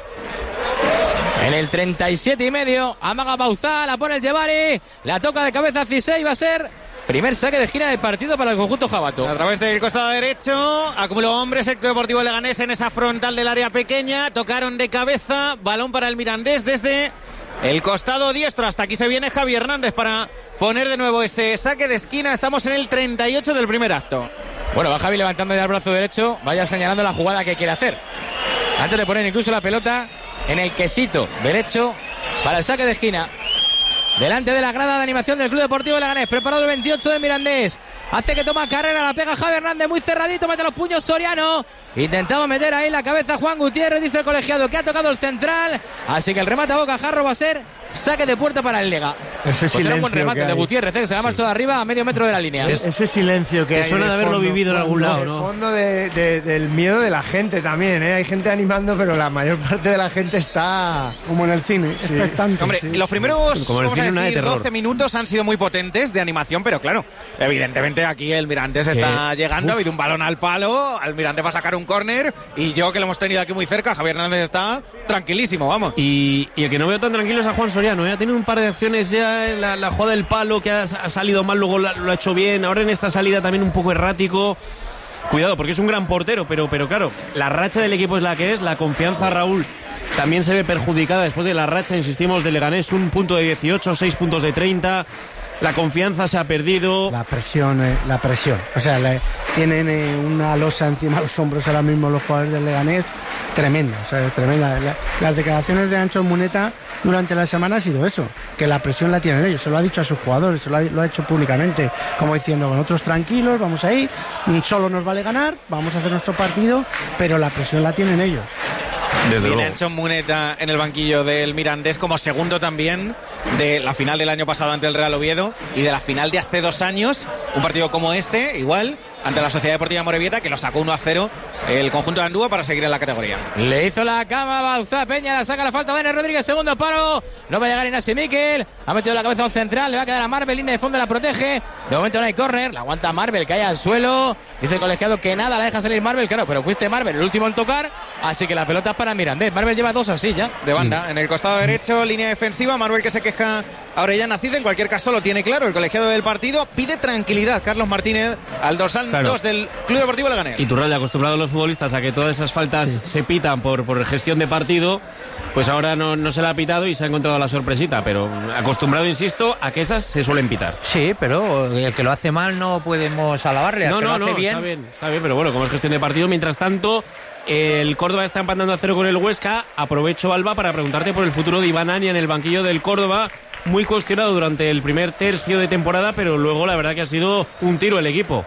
En el treinta y siete y medio, amaga Bauzá, la pone el Jebari, la toca de cabeza Cisey, va a ser primer saque de esquina del partido para el conjunto jabato. A través del costado derecho, acumuló hombres el Club Deportivo Leganés en esa frontal del área pequeña, tocaron de cabeza, balón para el Mirandés desde el costado diestro. Hasta aquí se viene Javi Hernández para poner de nuevo ese saque de esquina. Estamos en el treinta y ocho del primer acto. Bueno, va Javi levantando ya el brazo derecho, vaya señalando la jugada que quiere hacer. Antes de poner incluso la pelota en el quesito derecho para el saque de esquina. Delante de la grada de animación del Club Deportivo Leganés, preparado el veintiocho del Mirandés. Hace que toma carrera, la pega Javi Hernández muy cerradito, mete los puños Soriano. Intentaba meter ahí la cabeza Juan Gutiérrez, dice el colegiado que ha tocado el central. Así que el remate a bocajarro va a ser saque de puerta para el Lega. Ese pues era un buen remate de Gutiérrez, ¿eh? Se la ha marchado de arriba a medio metro de la línea. Es, ese silencio que, que hay suena de haberlo fondo, vivido en algún lado, ¿no? El fondo de, de, del miedo de la gente también, ¿eh? Hay gente animando, pero la mayor parte de la gente está como en el cine, sí. Expectante. Hombre, sí, los sí. primeros como vamos el a cine, decir, de doce minutos han sido muy potentes de animación, pero claro, evidentemente aquí el Mirandés sí. está llegando, ha habido un balón al palo, al Mirandés va a sacar un córner, y yo que lo hemos tenido aquí muy cerca, Javier Hernández está tranquilísimo, vamos. Y, y el que no veo tan tranquilo es a Juan Soriano, ¿eh? Ha tenido un par de acciones ya en la, la jugada del palo que ha, ha salido mal, luego la, lo ha hecho bien, ahora en esta salida también un poco errático. Cuidado, porque es un gran portero, pero, pero claro, la racha del equipo es la que es, la confianza, Raúl, también se ve perjudicada después de la racha, insistimos, de Leganés, un punto de dieciocho, seis puntos de treinta. La confianza se ha perdido. La presión, eh, la presión. O sea, le, tienen eh, una losa encima de los hombros ahora mismo los jugadores del Leganés. Tremenda, o sea, tremenda. La, las declaraciones de Anchón Muneta durante la semana ha sido eso, que la presión la tienen ellos. Se lo ha dicho a sus jugadores, se lo ha, lo ha hecho públicamente, como diciendo, nosotros tranquilos, vamos a ir, solo nos vale ganar, vamos a hacer nuestro partido, pero la presión la tienen ellos. Desde Viene Anchón Muneta en el banquillo del Mirandés como segundo también de la final del año pasado ante el Real Oviedo y de la final de hace dos años, un partido como este, igual, ante la Sociedad Deportiva Morevieta, que lo sacó uno a cero el conjunto de Andúa para seguir en la categoría. Le hizo la cama Bauzá, Peña, la saca la falta Dani Rodríguez, segundo palo, no va a llegar Inasi Miquel, ha metido la cabeza a un central, le va a quedar a Marvel, línea de fondo la protege, de momento no hay córner, la aguanta Marvel, cae al suelo, dice el colegiado que nada, la deja salir Marvel, claro, pero fuiste Marvel el último en tocar, así que la pelota es para Mirandés. Marvel lleva dos así ya. De banda, mm. en el costado derecho, línea defensiva, Marvel que se queja a Orellana Cid, en cualquier caso lo tiene claro, el colegiado del partido pide tranquilidad, Carlos Martínez, al dorsal claro. dos del Club Deportivo Leganés. Y Turralde, acostumbrado a los futbolistas a que todas esas faltas sí. se pitan por, por gestión de partido, pues ahora no, no se la ha pitado y se ha encontrado la sorpresita, pero acostumbrado, insisto, a que esas se suelen pitar. Sí, pero el que lo hace mal no podemos alabarle, no, al que no, lo hace no, bien. Está bien, está bien, pero bueno, como es gestión de partido, mientras tanto, el Córdoba está empatando a cero con el Huesca. Aprovecho, Alba, para preguntarte por el futuro de Iván Ania en el banquillo del Córdoba. Muy cuestionado durante el primer tercio de temporada, pero luego la verdad que ha sido un tiro el equipo.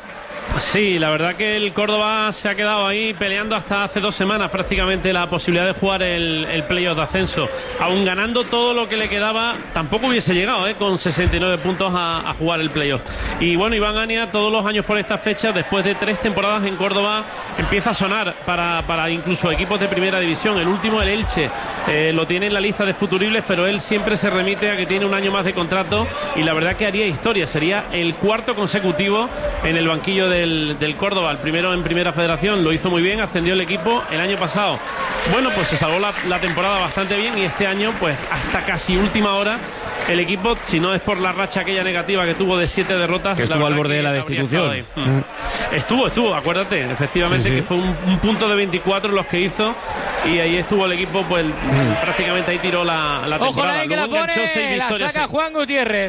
Sí, la verdad que el Córdoba se ha quedado ahí peleando hasta hace dos semanas prácticamente la posibilidad de jugar el, el playoff de ascenso. Aún ganando todo lo que le quedaba, tampoco hubiese llegado ¿eh? con sesenta y nueve puntos a, a jugar el playoff. Y bueno, Iván Ania todos los años por esta fecha, después de tres temporadas en Córdoba, empieza a sonar para, para incluso equipos de primera división. El último, el Elche, eh, lo tiene en la lista de futuribles, pero él siempre se remite a que tiene un año más de contrato y la verdad que haría historia. Sería el cuarto consecutivo en el banquillo de Del, del Córdoba, el primero en Primera Federación, lo hizo muy bien, ascendió el equipo el año pasado. Bueno, pues se salvó la, la temporada bastante bien y este año, pues hasta casi última hora, el equipo, si no es por la racha aquella negativa que tuvo de siete derrotas, que estuvo al borde de la destitución. Mm. Estuvo, estuvo, acuérdate, efectivamente, sí, sí. que fue un, un punto de veinticuatro los que hizo y ahí estuvo el equipo, pues mm. prácticamente ahí tiró la, la temporada. Ojo, la que la pone, la saca Juan Gutiérrez.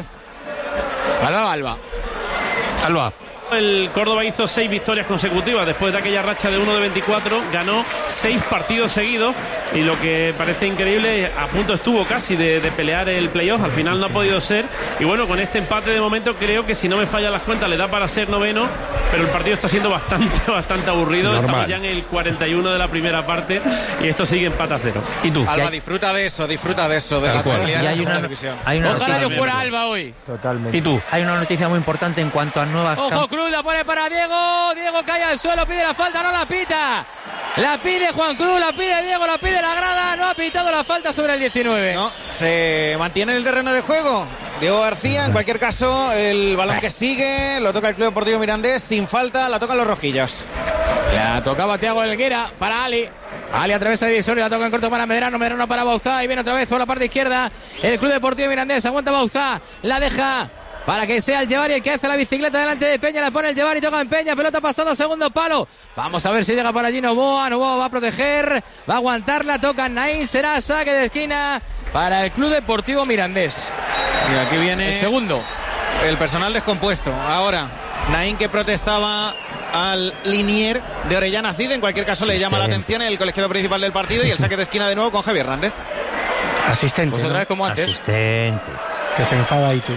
Alba, Alba. Alba. El Córdoba hizo seis victorias consecutivas después de aquella racha de uno de veinticuatro, ganó seis partidos seguidos y lo que parece increíble, a punto estuvo casi de, de pelear el playoff, al final no ha podido ser y bueno, con este empate de momento creo que si no me fallan las cuentas le da para ser noveno, pero el partido está siendo bastante, bastante aburrido. Normal. Estamos ya en el cuarenta y uno de la primera parte y esto sigue empate a cero. ¿Y tú? Alba, disfruta de eso, disfruta de eso, de la actualidad de la segunda división. Ojalá yo fuera Alba hoy. Totalmente. ¿Y tú? Hay una noticia muy importante en cuanto a nuevas... Ojo, Cruz la pone para Diego, Diego cae al suelo, pide la falta, no la pita. La pide Juan Cruz, la pide Diego, la pide la grada, no ha pitado la falta sobre el diecinueve. No, se mantiene en el terreno de juego Diego García, en cualquier caso, el balón que sigue, lo toca el Club Deportivo Mirandés, sin falta, la tocan los rojillos. La tocaba Thiago Helguera para Ali. Ali atraviesa el divisor y la toca en corto para Medrano, Medrano para Bauzá y viene otra vez por la parte izquierda el Club Deportivo Mirandés, aguanta Bauzá, la deja para que sea el Llevar y el que hace la bicicleta delante de Peña, la pone el Llevar y toca en Peña, pelota pasada, segundo palo. Vamos a ver si llega para allí Novoa, Novoa va a proteger, va a aguantarla, toca Naín, será saque de esquina para el Club Deportivo Mirandés. Y aquí viene el segundo. El personal descompuesto. Ahora, Naín que protestaba al linier de Orellana Cid, en cualquier caso le llama la atención el colegiado principal del partido y el saque de esquina de nuevo con Javier Hernández. Asistente. Pues otra ¿no? vez como antes. Asistente. Que se enfada ahí tú.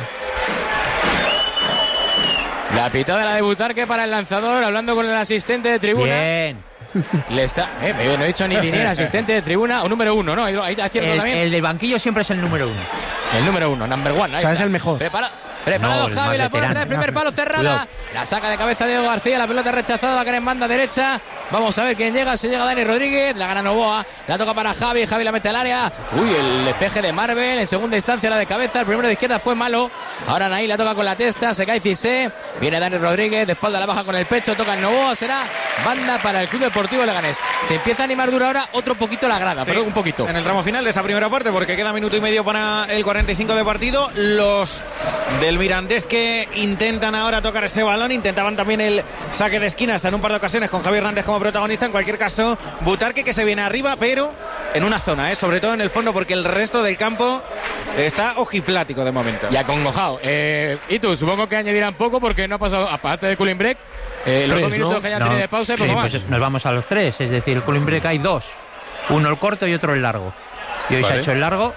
La pitada de la debutar que para el lanzador, hablando con el asistente de tribuna. Bien. Le está, eh, no he dicho ni linier, asistente de tribuna o número uno, ¿no? Ahí, ahí acierto El, también. el del banquillo siempre es el número uno. El número uno, number one. Ahí o sea, está. es el mejor. Prepara, preparado No, el Javi, más la pone veterano. el primer palo cerrada. Cuidado. La saca de cabeza Diego García, la pelota rechazada, va a caer en banda derecha. Vamos a ver quién llega, se llega Dani Rodríguez, la gana Novoa, la toca para Javi, Javi la mete al área. Uy, el despeje de Marvel, en segunda instancia la de cabeza, el primero de izquierda fue malo. Ahora Naí la toca con la testa, se cae Cissé, viene Dani Rodríguez, de espalda la baja con el pecho, toca en Novoa, será banda para el Club Deportivo Leganés. Se empieza a animar duro ahora, otro poquito la grada, sí, pero un poquito. En el tramo final de esa primera parte, porque queda minuto y medio para el cuarenta y cinco de partido, los del Mirandés que intentan ahora tocar ese balón, intentaban también el saque de esquina hasta en un par de ocasiones con Javier Hernández como protagonista. En cualquier caso, Butarque que se viene arriba, pero en una zona, ¿eh? Sobre todo en el fondo, porque el resto del campo está ojiplático de momento. Y acongojado. Eh, y tú, supongo que añadirán poco porque no ha pasado, aparte del cooling break, eh, los Tres, dos minutos ¿no? que hayan No. tenido de pausa y Sí, poco más. pues nos vamos a los tres, es decir, el cooling break hay dos. Uno el corto y otro el largo. Y hoy Vale. se ha hecho el largo,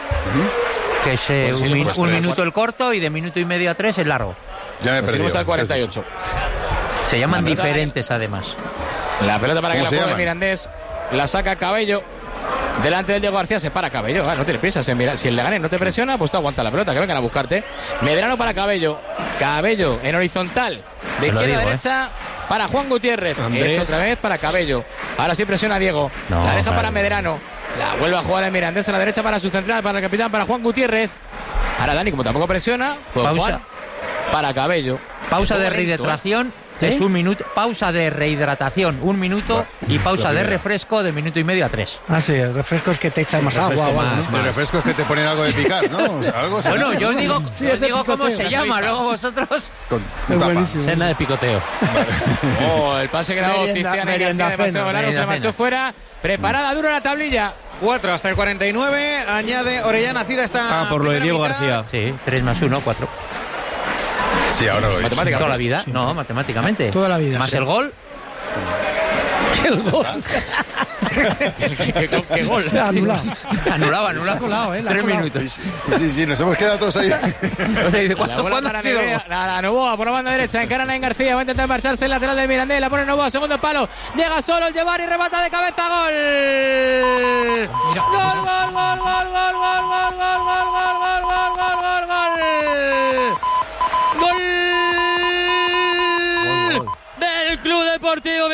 que es eh, Pues sí, un, lo min- hemos un tres. minuto el corto y de minuto y medio a tres el largo. Ya me he Pues perdido. seguimos al cuarenta y ocho. Se llaman La pelota diferentes además. La pelota para que ¿Cómo la se juegue llaman? Mirandés, la saca Cabello. Delante del Diego García se para Cabello, ah, no tiene prisa, se mira, si el Leganés no te presiona, pues tú aguanta la pelota, que vengan a buscarte. Medrano para Cabello, Cabello en horizontal, de Te lo izquierda digo, a derecha para Juan Gutiérrez, Andrés. esto otra vez para Cabello, ahora sí presiona a Diego, No, la deja vale. para Medrano, la vuelve a jugar el Mirandés a la derecha para su central, para el capitán, para Juan Gutiérrez. Ahora Dani, como tampoco presiona, pues Pausa. Juan para Cabello. Pausa Un de poco lento, rehidratación ¿eh? es un minuto. Pausa de rehidratación un minuto y pausa de refresco de minuto y medio a tres. Ah, sí, el refresco es que te echas más agua. refresco o algo, más, ¿no? El refresco es que te ponen algo de picar, ¿no? O sea, algo así. Bueno, yo os digo, Sí, os es de digo cómo picoteo. se llama, luego vosotros. Con Es tapa. buenísimo. Cena de picoteo. Oh, el pase que le ha dado Merienda- Cisiana y merienda García de cena, paseo largo, se merienda marchó cena. fuera. Preparada, duro la tablilla. cuatro hasta el cuarenta y nueve, añade Orellana Cid esta Ah, por lo de primera Diego mitad. García. Sí, tres más uno, cuatro. Sí, ahora lo veis. Toda la vida, no, matemáticamente. Toda la vida, Más sí. el gol. El gol. ¿Qué, qué, qué gol? Anulado. Anulado, anulado. Colado, ¿eh? La Tres colado. minutos. Sí, sí, nos hemos quedado todos ahí. O sea, dice, La ¿cuándo, bola ¿cuándo para ha sido? Nerea, la, la Novoa por la banda derecha, encara Nain García, va a intentar marcharse el lateral del Mirandés, la pone Novoa, segundo palo, llega solo el Jebari, remata de cabeza, gol. Gol, gol, gol, gol, gol, gol, gol, gol, gol, gol, gol, gol, gol, gol, gol. Gol del Club Deportivo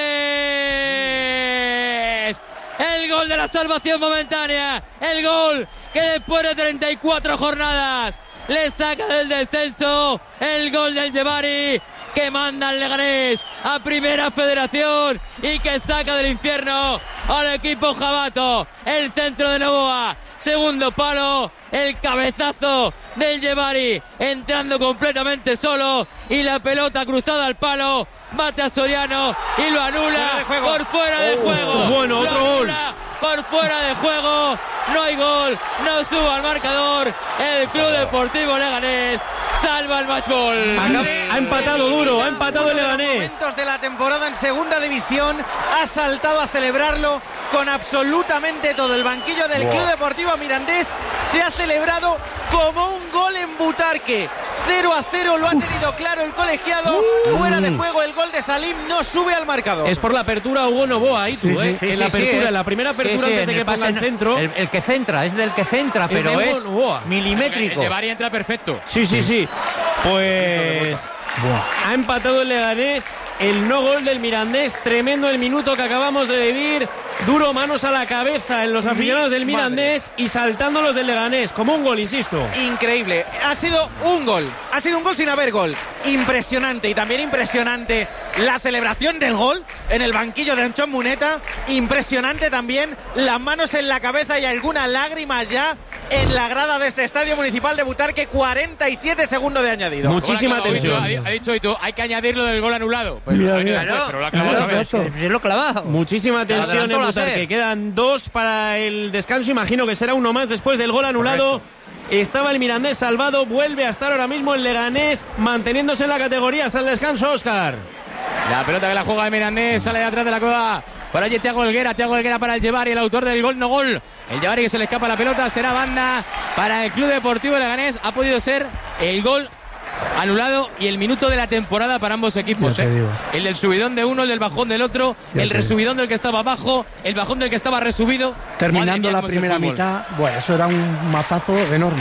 Mirandés. El gol de la salvación momentánea. El gol que después de treinta y cuatro jornadas le saca del descenso. El gol del Jebari que manda al Leganés a Primera Federación y que saca del infierno al equipo jabato. El centro de Novoa, segundo palo, el cabezazo del Jebari entrando completamente solo y la pelota cruzada al palo, bate a Soriano y lo anula por fuera de juego. Bueno, otro gol. Por fuera de juego, no hay gol, no suba al marcador. El Club Deportivo Leganés salva el matchball. Ha empatado duro, ha empatado el Leganés. Momentos de la temporada en segunda división, ha saltado a celebrarlo con absolutamente todo. El banquillo del Wow. Club Deportivo Mirandés se ha celebrado como un gol en Butarque. cero a cero lo ha tenido claro el colegiado. Fuera de juego el gol de Salim, no sube al marcador. Es por la apertura Hugo Novoa, ahí tú, Sí, sí, ¿eh? sí, en la sí, apertura, sí, en la primera apertura sí, sí, antes de en que el ponga pase- el centro. El, el que centra, es del que centra, Es pero de es Hugo Novoa. milimétrico. El Jebari entra perfecto. Sí, sí, sí. Pues ha empatado el Leganés, el no gol del Mirandés, tremendo el minuto que acabamos de vivir, duro manos a la cabeza en los aficionados del Mirandés y saltando los del Leganés, como un gol, insisto. Increíble, ha sido un gol, ha sido un gol sin haber gol, impresionante y también impresionante la celebración del gol en el banquillo de Anchón Muneta, impresionante también las manos en la cabeza y alguna lágrima ya en la grada de este estadio municipal de Butarque, cuarenta y siete segundos de añadido. Muchísima Hola, tensión. Ha, ha dicho Oito, hay que añadir lo del gol anulado. Pues Mira, lo ha venido mira. después, pero lo ha clavado Claro, otra vez. exacto. Es lo clavado. Muchísima tensión adelantó en la Butarque. SER. Quedan dos para el descanso. Imagino que será uno más después del gol anulado. Estaba el Mirandés salvado. Vuelve a estar ahora mismo el Leganés manteniéndose en la categoría hasta el descanso, Óscar. La pelota que la juega el Mirandés sale de atrás de la coda. Por allí Thiago Helguera, Thiago Helguera para el Jebari, el autor del gol no gol. El Jebari que se le escapa la pelota, será banda para el Club Deportivo Leganés. Ha podido ser el gol anulado y el minuto de la temporada para ambos equipos. Ya te ¿eh? digo. El del subidón de uno, el del bajón del otro, Ya el te digo. resubidón del que estaba abajo, el bajón del que estaba resubido. Madre Terminando mía, la cómo es el primera fútbol. mitad, bueno, eso era un mazazo enorme.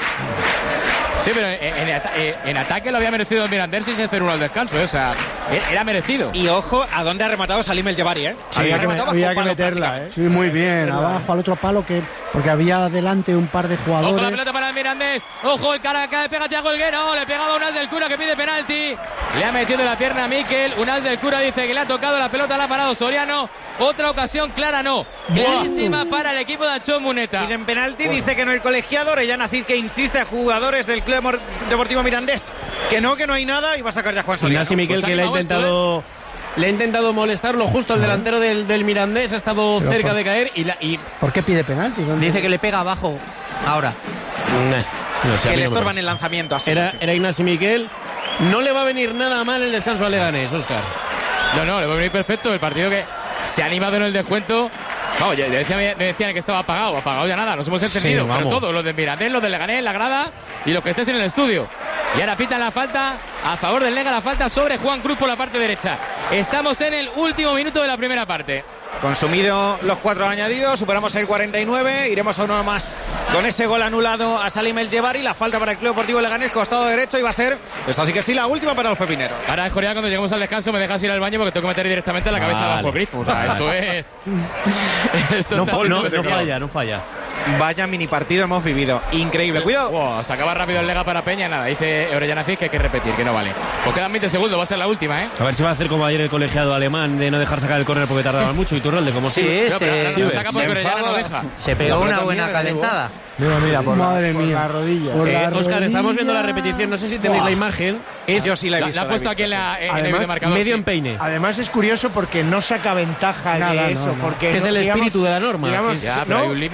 Sí, pero en, en ata- eh, en ataque lo había merecido el Mirandés sin hacer uno al descanso, ¿eh? O sea, e- era merecido. Y ojo a dónde ha rematado Salim el Jebari, ¿eh? Sí, había había que, rematado había bajo que palo meterla, prácticamente. ¿eh? Sí, muy bien, abajo al otro palo, que porque había delante un par de Ojo la jugadores. pelota para el Mirandés. Ojo el cara que le pega a Thiago Helguera. Oh, le pegaba Unal del Cura que pide penalti. Le ha metido la pierna a Mikel. Unal del Cura dice que le ha tocado la pelota, la ha parado Soriano. Otra ocasión clara no. Clarísima para el equipo de Anchón Muneta. Piden penalti, dice que no el colegiado. Orellana Cid que insiste a jugadores del Club Mor- Deportivo Mirandés que no, que no hay nada y va a sacar ya Juan Soriano. Ignacio Miquel Pues que le ha animado esto, intentado le ha intentado molestarlo justo al delantero del, del Mirandés, ha estado Pero cerca por- de caer y, la, y ¿Por qué pide penalti? ¿Dónde? Dice que le pega abajo ahora. Nah, no sé, a que mí le no me estorban el lanzamiento así. Era, sí. era Ignacio Miquel. No le va a venir nada mal el descanso a Leganés, Óscar. No, no, le va a venir perfecto. El partido que se ha animado en el descuento. Vamos, ya- ya decía- me decían que estaba apagado. Apagado ya nada, nos hemos entendido. Sí, pero vamos. todos, los del Mirandés, los del Leganés, la grada y los que estés en el estudio. Y ahora pitan la falta a favor del Lega, la falta sobre Juan Cruz por la parte derecha. Estamos en el último minuto de la primera parte. Consumido los cuatro añadidos, superamos el cuarenta y nueve, iremos a uno más con ese gol anulado a Salim el Jebari, la falta para el Club Deportivo Leganés, costado derecho, y va a ser, esto así que sí, la última para los pepineros. Ahora, Jorea, cuando lleguemos al descanso me dejas ir al baño porque tengo que meter directamente la cabeza Vale. bajo el grifo. O sea, esto es... esto No, está fa- siendo no, no complicado. falla, no falla. Vaya mini partido hemos vivido, increíble, cuidado. Wow, se acaba rápido el Lega para Peña, nada, dice Orellana Cid que hay que repetir, que no vale. Pues quedan veinte segundos, va a ser la última, ¿eh? A ver si va a hacer como ayer el colegiado alemán de no dejar sacar el córner porque tardaban mucho y Turralde como Sí, siempre. No, pero ahora se, no se saca porque se Orellana no enfada. deja. Se pegó La una pelota buena mía me llevó. calentada. Mira, mira, por, Madre la, por mía. la rodilla. Por Eh, la Óscar, estamos rodilla. viendo la repetición, no sé si tenéis la imagen. Es Yo sí la he La, visto. la ha la he puesto visto, aquí en, sí. la, en el Además, videomarcador. medio sí. empeine. Además es curioso porque no saca ventaja Nada, de no, eso, no. porque Que es no, el digamos- espíritu de la norma. digamos, Ya, no, pero hay un límite, que no, hay un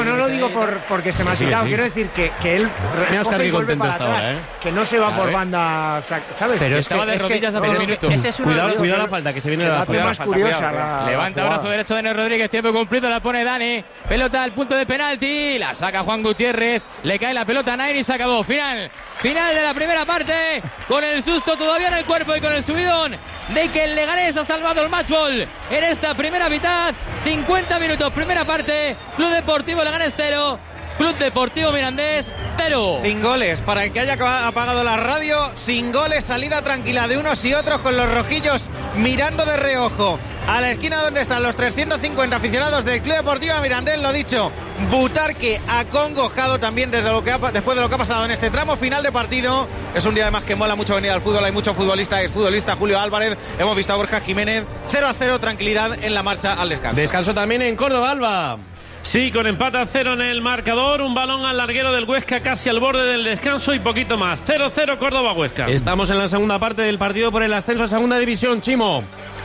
no lo digo por, porque esté más quitado, sí, sí. quiero decir que, que él recoge y vuelve para atrás, ahora, ¿eh? Que no se va por banda, ¿sabes? Pero estaba de rodillas hace un minuto. Cuidado, cuidado la falta, que se viene de la falta. más curiosa la, Levanta la brazo derecho de Dani Rodríguez, tiempo cumplido, la pone Dani. Pelota al punto de penalti, la saca Juan Gutiérrez, le cae la pelota a Nair y se acabó. Final, final de la primera parte, con el susto todavía en el cuerpo y con el subidón de que el Leganés ha salvado el matchball en esta primera mitad. cincuenta minutos, primera parte, Club Deportivo Leganés cero, Club Deportivo Mirandés cero. Sin goles, para el que haya apagado la radio, sin goles, salida tranquila de unos y otros con los rojillos mirando de reojo a la esquina donde están los trescientos cincuenta aficionados del Club Deportivo Mirandés. Lo dicho, Butarque acongojado también desde lo que ha, después de lo que ha pasado en este tramo final de partido. Es un día además que mola mucho venir al fútbol, hay mucho futbolista, exfutbolista, Julio Álvarez, hemos visto a Borja Jiménez. Cero a cero, tranquilidad en la marcha al descanso. Descanso también en Córdoba, Alba. Sí, con empate a cero en el marcador, un balón al larguero del Huesca casi al borde del descanso y poquito más. cero cero Córdoba-Huesca. Estamos en la segunda parte del partido por el ascenso a segunda división, Chimo.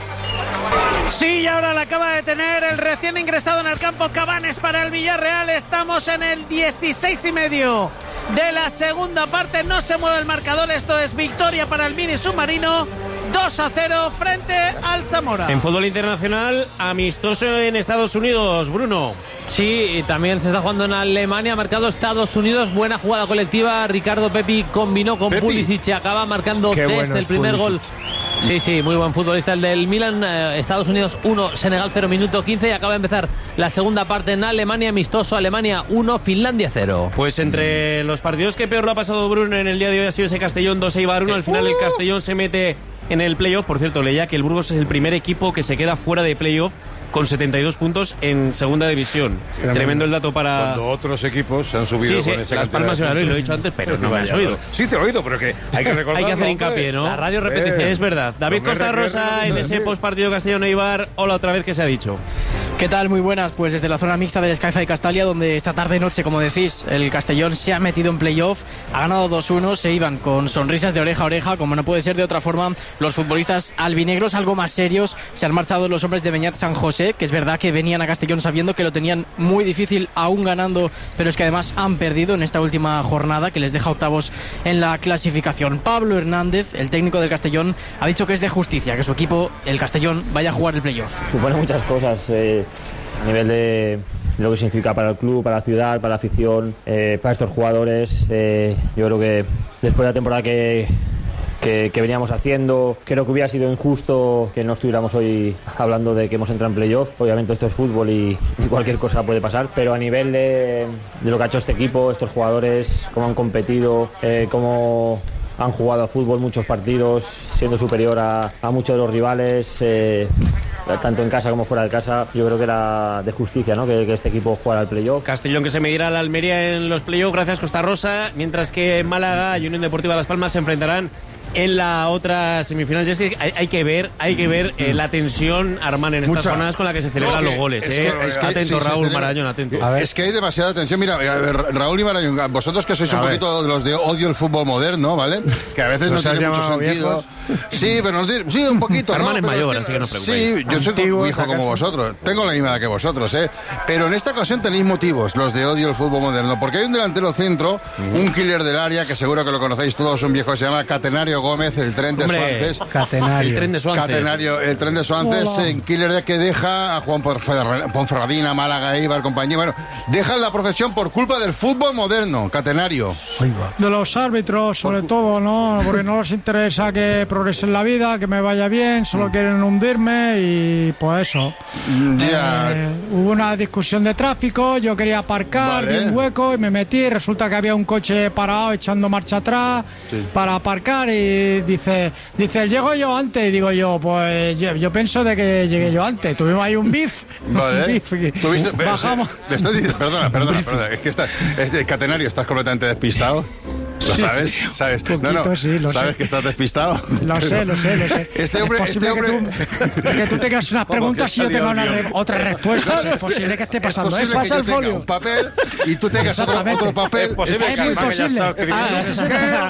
Sí, y ahora la acaba de tener el recién ingresado en el campo Cabanes para el Villarreal. Estamos en el dieciséis y medio de la segunda parte. No se mueve el marcador, esto es victoria para el Mini Submarino. dos a cero frente al Zamora. En fútbol internacional, amistoso en Estados Unidos, Bruno. Sí, y también se está jugando en Alemania, ha marcado Estados Unidos, buena jugada colectiva, Ricardo Pepi combinó con Pepi. Pulisic, acaba marcando Qué desde bueno el primer Pulisic. gol. Sí, sí, muy buen futbolista el del Milan. eh, Estados Unidos uno, Senegal cero, minuto quince, y acaba de empezar la segunda parte en Alemania, amistoso, Alemania uno, Finlandia cero. Pues entre los partidos que peor lo ha pasado Bruno en el día de hoy ha sido ese Castellón dos Eibar uno, al final el Castellón se mete en el playoff. Por cierto, leía que el Burgos es el primer equipo que se queda fuera de playoff con setenta y dos puntos en segunda división. Tremendo, Tremendo el dato para... Cuando otros equipos se han subido sí, sí, con ese Las Palmas y Valladolid, lo he dicho antes, pero no me has oído. Sí, te lo he oído, pero que hay que recordar. Hay que hacer hincapié, ¿no? La radio repetición. Es verdad. David Costa Rosa en ese postpartido Castellón-Eibar. Hola otra vez, ¿qué se ha dicho? ¿Qué tal? Muy buenas. Pues desde la zona mixta del Sky-Fi Castalia, donde esta tarde-noche, como decís, el Castellón se ha metido en playoff, ha ganado dos uno, se iban con sonrisas de oreja a oreja, como no puede ser de otra forma, los futbolistas albinegros, algo más serios. Se han marchado los hombres de Beñat San José, que es verdad que venían a Castellón sabiendo que lo tenían muy difícil, aún ganando, pero es que además han perdido en esta última jornada, que les deja octavos en la clasificación. Pablo Hernández, el técnico del Castellón, ha dicho que es de justicia que su equipo, el Castellón, vaya a jugar el playoff. Supone muchas cosas, eh, a nivel de lo que significa para el club, para la ciudad, para la afición, eh, para estos jugadores. Eh, yo creo que después de la temporada que Que, que veníamos haciendo, creo que hubiera sido injusto que no estuviéramos hoy hablando de que hemos entrado en playoff. Obviamente esto es fútbol y, y cualquier cosa puede pasar, pero a nivel de, de lo que ha hecho este equipo, estos jugadores, cómo han competido, eh, cómo han jugado a fútbol muchos partidos, siendo superior a, a muchos de los rivales, eh, tanto en casa como fuera de casa, yo creo que era de justicia, ¿no?, que, que este equipo jugara al playoff. Castellón que se medirá a la Almería en los playoffs, gracias Costa Rosa, mientras que Málaga y Unión Deportiva Las Palmas se enfrentarán en la otra semifinal. Y es que hay, hay que ver, hay que ver eh, la tensión, Armán, en estas Mucha. jornadas con la que se celebran no, los goles. Es eh. que, es que, atento, sí, Raúl se Marañón, atento. A ver. Es que hay demasiada tensión. Mira, Raúl y Marañón, vosotros que sois a un ver. poquito los de odio el fútbol moderno, ¿vale? Que a veces no tiene mucho sentido. Viejos? Sí, pero no tiene, sí, un poquito. Armán ¿no? es mayor, es así que no os preocupéis. Sí, yo soy Antiguo, viejo como vosotros. Tengo la misma edad que vosotros, ¿eh? Pero en esta ocasión tenéis motivos, los de odio el fútbol moderno. Porque hay un delantero centro, uh-huh. un killer del área, que seguro que lo conocéis todos, un viejo que se llama Catenario Gómez, el tren de Suances. Catenario. El tren de Suances. Catenario, el tren de Suances, Hola. en killer que deja a Juan Ponferradina, Málaga, Eibar, compañía. Bueno, dejan la profesión por culpa del fútbol moderno, Catenario. De los árbitros, sobre por... todo, ¿no? Porque no les interesa que progrese en la vida, que me vaya bien, solo quieren hundirme y pues eso. Yeah. Eh, hubo una discusión de tráfico, yo quería aparcar, vale. vi un hueco y me metí, y resulta que había un coche parado echando marcha atrás sí. para aparcar y dice, dice, llego yo antes, y digo yo, pues yo, yo pienso de que llegué yo antes. Tuvimos ahí un bif. Vale. Un bif y ¿Tuviste, bajamos. Me estoy diciendo, perdona, perdona, perdona, es que estás, es Catenario, estás completamente despistado. ¿Lo sabes? ¿Sabes? Poquito, no, no. Sí, lo ¿Sabes sé. que estás despistado? Lo sé, lo sé, lo sé. Este hombre, es posible este hombre... que, tú, que tú tengas unas preguntas y yo tenga una re, otra respuesta. Es posible que esté pasando. Es posible que yo tenga un papel y tú tengas otro, otro papel. Es, posible es muy posible. Ah,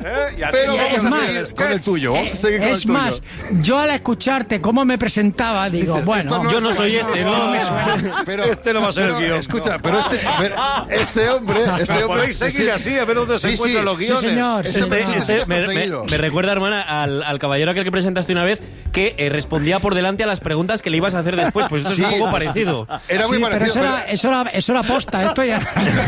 ¿Eh? Y a ti Pero ya vamos que a más, seguir con el tuyo. Vamos a seguir con el Es tuyo. más, yo al escucharte cómo me presentaba, digo, Dice, bueno, esto no yo es no soy español, este, no. me suena. Pero, Este no va a ser el pero, guión. Escucha, pero este, pero este hombre, este Pero hombre. podéis seguir así, a ver dónde se Sí, encuentran sí. los Sí, guiones. señor. Este sí, hombre señor. este- Este me, me- perseguido. me recuerda, hermana, al, al caballero aquel que presentaste una vez que eh, respondía por delante a las preguntas que le ibas a hacer después. Pues esto Sí. es un poco parecido. Era muy Sí, pero parecido. eso era, eso era, eso era posta, esto ya.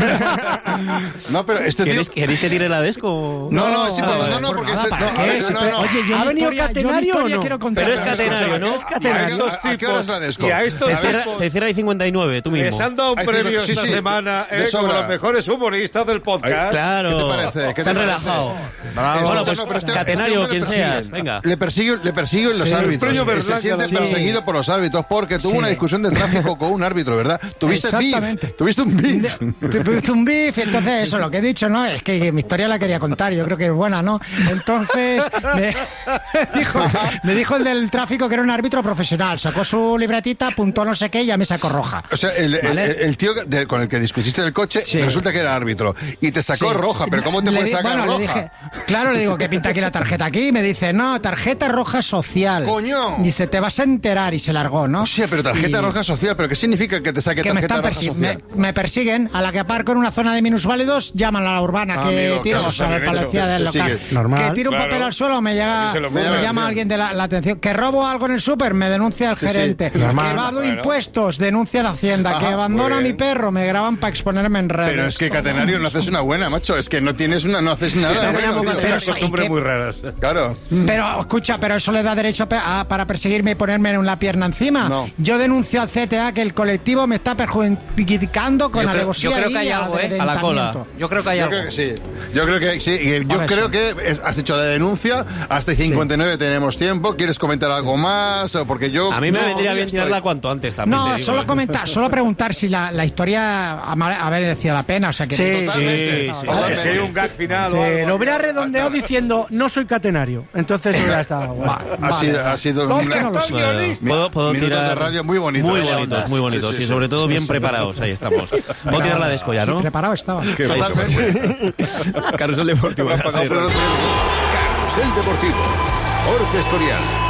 No, pero este tío. ¿Queréis, ¿Queréis que tire la desco? No, no, es importante. vale. No, no, porque nada, este. ¿para No, qué? a ver, Sí, no, pero, no. Oye, yo ¿Ha mi venido historia, yo mi Catenario historia o no? quiero contar. Pero es catenario, ¿no? ¿A qué hora- ¿A qué hora es la desco? Y a estos Se cierra, tipos se cierra ahí cincuenta y nueve, tú mismo. les han dado un Ahí premio sí, esta sí, semana de eh, como sobra. los mejores humoristas del podcast. Claro. ¿Qué te parece? ¿Qué Se han te parece? relajado. Bravo. Bueno, Escucha, pues no, pero este- catenario, este hombre quien le seas. persiguen. Venga. Le persiguen, le persiguen los Sí, árbitros. premio Y se Berlanga, siente sí. perseguido por los árbitros porque tuvo Sí. una discusión de tráfico con un árbitro, ¿verdad? Tuviste Exactamente. beef. Tuviste un beef. Tuviste un beef, entonces eso, lo que he dicho, ¿no? Es que, que mi historia la quería contar, yo creo que es buena, ¿no? Entonces me dijo, me dijo el del tráfico que era un árbitro profesional, sacó su libretita, apuntó no sé qué y ya me sacó roja. O sea, el, el- ¿Vale? el- el tío de- con el que discutiste del coche Sí. resulta que era árbitro y te sacó Sí. roja, pero ¿cómo te Le puedes di- sacar bueno, roja? le dije, claro, le digo, ¿qué pinta aquí la tarjeta aquí? Y me dice, no, tarjeta roja social. ¡Coño! Dice, te vas a enterar y se largó, ¿no? O sea, pero tarjeta Y- roja social, ¿pero qué significa que te saque que me, tarjeta están roja persi- social? me, me persiguen, a la que aparco en una zona de minusválidos, llaman a la urbana, Ah, que amigo, tiro, claro, o sea, está la bien policía hecho. del Sí, local. que- Que tiro un Claro. papel al suelo, me llega, A mí se lo me ocurre. llama alguien de la, la atención. Que robo algo en el súper, me denuncia el Sí, sí. gerente. Normal. Que evado Bueno. impuestos, denuncia la hacienda. Ajá, que abandona a muy mi bien. perro, me graban para exponerme en redes. Pero es que catenario no haces una buena, macho. Es que no tienes una, no haces nada. Tenemos bueno, que tío. hacer eso- costumbres ¿y qué? muy raras. Claro. Pero escucha, pero eso le da derecho a pe- a- para perseguirme y ponerme en la pierna encima. No. Yo denuncio al C T A que el colectivo me está perjudicando con Yo creo- alevosía yo creo y que hay algo, ¿eh? A la cola. amedrentamiento. Yo creo que hay Yo algo. creo que sí. Yo creo que sí. Y Yo A ver, creo sí. que es- has hecho la denuncia. Hasta cincuenta y nueve tenemos tiempo. ¿Quieres comentar algo más? O porque yo. A mí me no, vendría ya bien estoy. tirarla cuanto antes también. te No, digo, solo ¿eh? comentar, solo preguntar si la, la historia ha- haber merecido la pena. O sea que Sí, Totalmente. sí, sí. Totalmente. Si hay un gag final o Sí, algo. lo hubiera redondeado diciendo no soy catenario. Entonces hubiera estado guay. Ha sido, ha sido ¿Dónde una- está el Bueno, guionista? puedo, puedo Minutos tirar de radio muy bonitos. muy Sí, bonitos, muy bonitos sí, sí, y sí. sobre todo bien preparados. Ahí estamos. Puedo tirar la desco ya, ¿no? preparado estaba. Totalmente. Carrusel Deportivo. Alfredo Pérez. Carrusel Deportivo. Jorge Escorial.